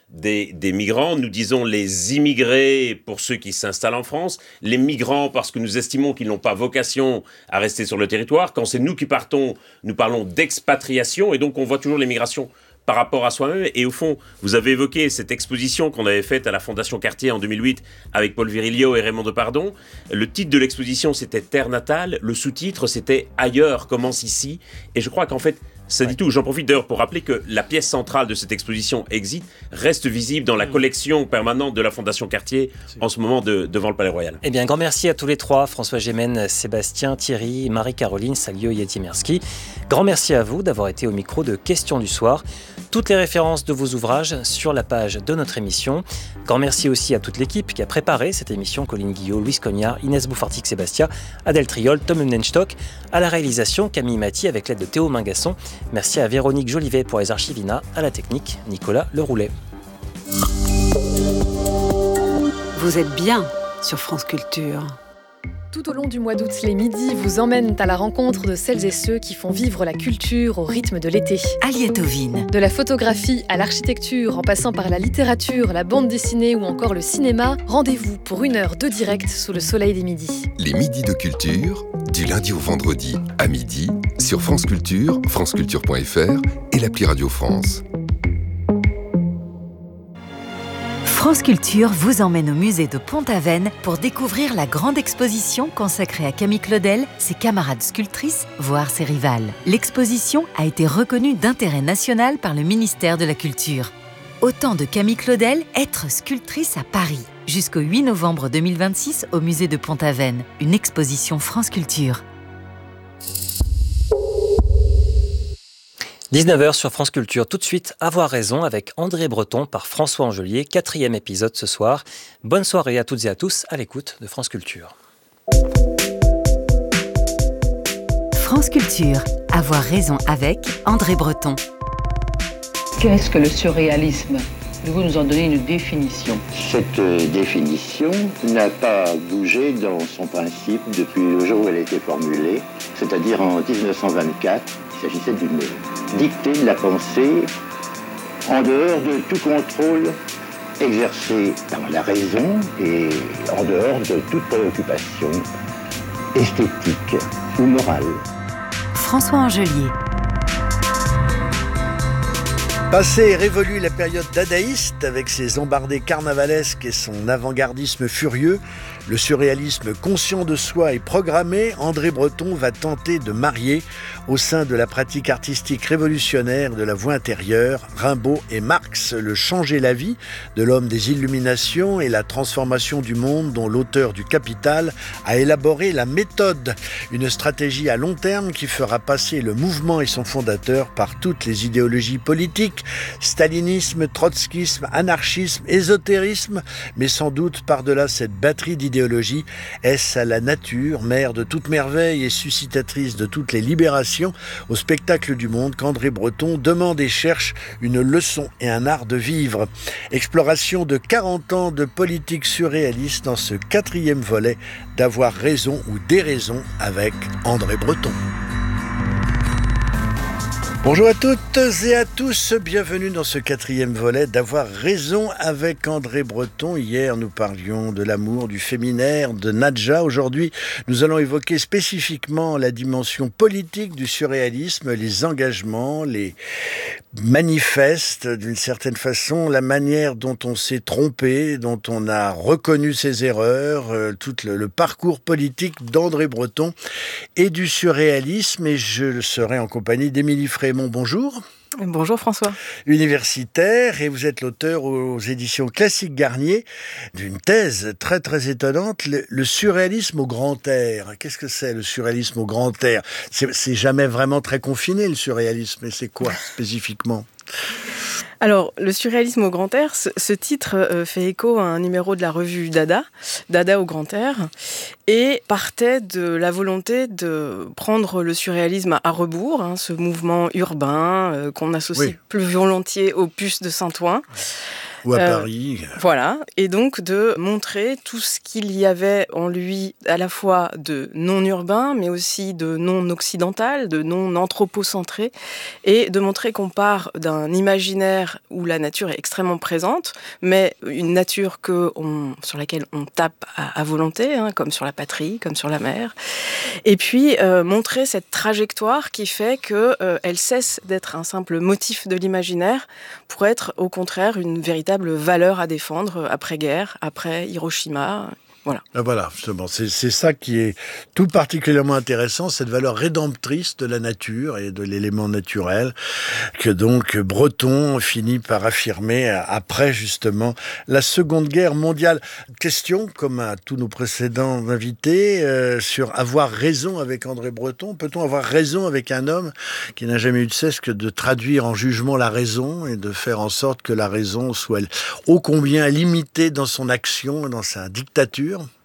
Speaker 11: des, des migrants. Nous disons les immigrés pour ceux qui s'installent en France, les migrants parce que nous estimons qu'ils n'ont pas vocation à rester sur le territoire. Quand c'est nous qui partons, nous parlons d'expatriation et donc on voit toujours les migrations par rapport à soi-même. Et au fond, vous avez évoqué cette exposition qu'on avait faite à la Fondation Cartier en deux mille huit avec Paul Virilio et Raymond Depardon. Le titre de l'exposition, c'était « Terre natale ». Le sous-titre, c'était « Ailleurs commence ici ». Et je crois qu'en fait, ça dit tout. J'en profite d'ailleurs pour rappeler que la pièce centrale de cette exposition Exit reste visible dans la collection permanente de la Fondation Cartier en ce moment de, devant le Palais Royal.
Speaker 9: Eh bien, grand merci à tous les trois, François Gémen, Sébastien, Thierry, Marie-Caroline, Salio Yetimirski. Grand merci à vous d'avoir été au micro de Questions du soir. Toutes les références de vos ouvrages sur la page de notre émission. Grand merci aussi à toute l'équipe qui a préparé cette émission, Colline Guillot, Louis Cognard, Inès Boufartic-Sébastia, Adèle Triol, Tom Hunenstock, à la réalisation Camille Maty avec l'aide de Théo Mingasson. Merci à Véronique Jolivet pour les archivina, à la technique, Nicolas Leroulet.
Speaker 21: Vous êtes bien sur France Culture.
Speaker 22: Tout au long du mois d'août, les midis vous emmènent à la rencontre de celles et ceux qui font vivre la culture au rythme de l'été.
Speaker 21: Aliette Ovine.
Speaker 22: De la photographie à l'architecture, en passant par la littérature, la bande dessinée ou encore le cinéma, rendez-vous pour une heure de direct sous le soleil des midis.
Speaker 23: Les midis de culture, du lundi au vendredi à midi, sur France Culture, franceculture point f r et l'appli Radio France.
Speaker 21: France Culture vous emmène au musée de Pont-Aven pour découvrir la grande exposition consacrée à Camille Claudel, ses camarades sculptrices, voire ses rivales. L'exposition a été reconnue d'intérêt national par le ministère de la Culture. Autant de Camille Claudel, être sculptrice à Paris. Jusqu'au huit novembre deux mille vingt-six au musée de Pont-Aven. Une exposition France Culture.
Speaker 9: dix-neuf heures sur France Culture. Tout de suite, Avoir raison avec André Breton par François Angelier. Quatrième épisode ce soir. Bonne soirée à toutes et à tous à l'écoute de France Culture.
Speaker 21: France Culture. Avoir raison avec André Breton.
Speaker 24: Qu'est-ce que le surréalisme ? Vous nous en donnez une définition.
Speaker 25: Cette définition n'a pas bougé dans son principe depuis le jour où elle a été formulée, c'est-à-dire en dix-neuf cent vingt-quatre. Il s'agissait d'une dictée de la pensée en dehors de tout contrôle exercé par la raison et en dehors de toute préoccupation esthétique ou morale.
Speaker 21: François Angelier.
Speaker 26: Passée et révolue la période dadaïste avec ses embardées carnavalesques et son avant-gardisme furieux, le surréalisme conscient de soi et programmé, André Breton va tenter de marier, au sein de la pratique artistique révolutionnaire de la voix intérieure, Rimbaud et Marx, le changer la vie de l'homme des Illuminations et la transformation du monde dont l'auteur du Capital a élaboré la méthode, une stratégie à long terme qui fera passer le mouvement et son fondateur par toutes les idéologies politiques, stalinisme, trotskisme, anarchisme, ésotérisme, mais sans doute par-delà cette batterie d'idéologies, est-ce à la nature, mère de toute merveille et suscitatrice de toutes les libérations, au spectacle du monde qu'André Breton demande et cherche une leçon et un art de vivre. Exploration de quarante ans de politique surréaliste dans ce quatrième volet d'Avoir raison ou déraison avec André Breton. Bonjour à toutes et à tous, bienvenue dans ce quatrième volet d'Avoir raison avec André Breton. Hier, nous parlions de l'amour, du féminaire, de Nadja. Aujourd'hui, nous allons évoquer spécifiquement la dimension politique du surréalisme, les engagements, les manifestes, d'une certaine façon, la manière dont on s'est trompé, dont on a reconnu ses erreurs, euh, tout le, le parcours politique d'André Breton et du surréalisme. Et je serai en compagnie d'Émilie Frémont. Bonjour.
Speaker 27: Bonjour François.
Speaker 26: Universitaire, et vous êtes l'auteur aux éditions Classique Garnier d'une thèse très très étonnante, le, le surréalisme au grand air. Qu'est-ce que c'est le surréalisme au grand air ? c'est, c'est jamais vraiment très confiné le surréalisme, mais c'est quoi spécifiquement ?
Speaker 27: Alors, le surréalisme au grand air, ce, ce titre euh, fait écho à un numéro de la revue Dada, Dada au grand air, et partait de la volonté de prendre le surréalisme à rebours, hein, ce mouvement urbain euh, qu'on associe oui. plus volontiers aux puces de Saint-Ouen.
Speaker 26: Ou à
Speaker 27: euh,
Speaker 26: Paris.
Speaker 27: Voilà, et donc de montrer tout ce qu'il y avait en lui à la fois de non-urbain, mais aussi de non-occidental, de non-anthropocentré, et de montrer qu'on part d'un imaginaire où la nature est extrêmement présente, mais une nature que on, sur laquelle on tape à, à volonté, hein, comme sur la patrie, comme sur la mer, et puis euh, montrer cette trajectoire qui fait qu'elle euh, cesse d'être un simple motif de l'imaginaire pour être au contraire une véritable valeur à défendre après-guerre, après Hiroshima. Voilà.
Speaker 26: Voilà, justement, c'est, c'est ça qui est tout particulièrement intéressant, cette valeur rédemptrice de la nature et de l'élément naturel que donc Breton finit par affirmer après justement la Seconde Guerre mondiale. Question, comme à tous nos précédents invités, euh, sur avoir raison avec André Breton. Peut-on avoir raison avec un homme qui n'a jamais eu de cesse que de traduire en jugement la raison et de faire en sorte que la raison soit ô combien limitée dans son action et dans sa dictature?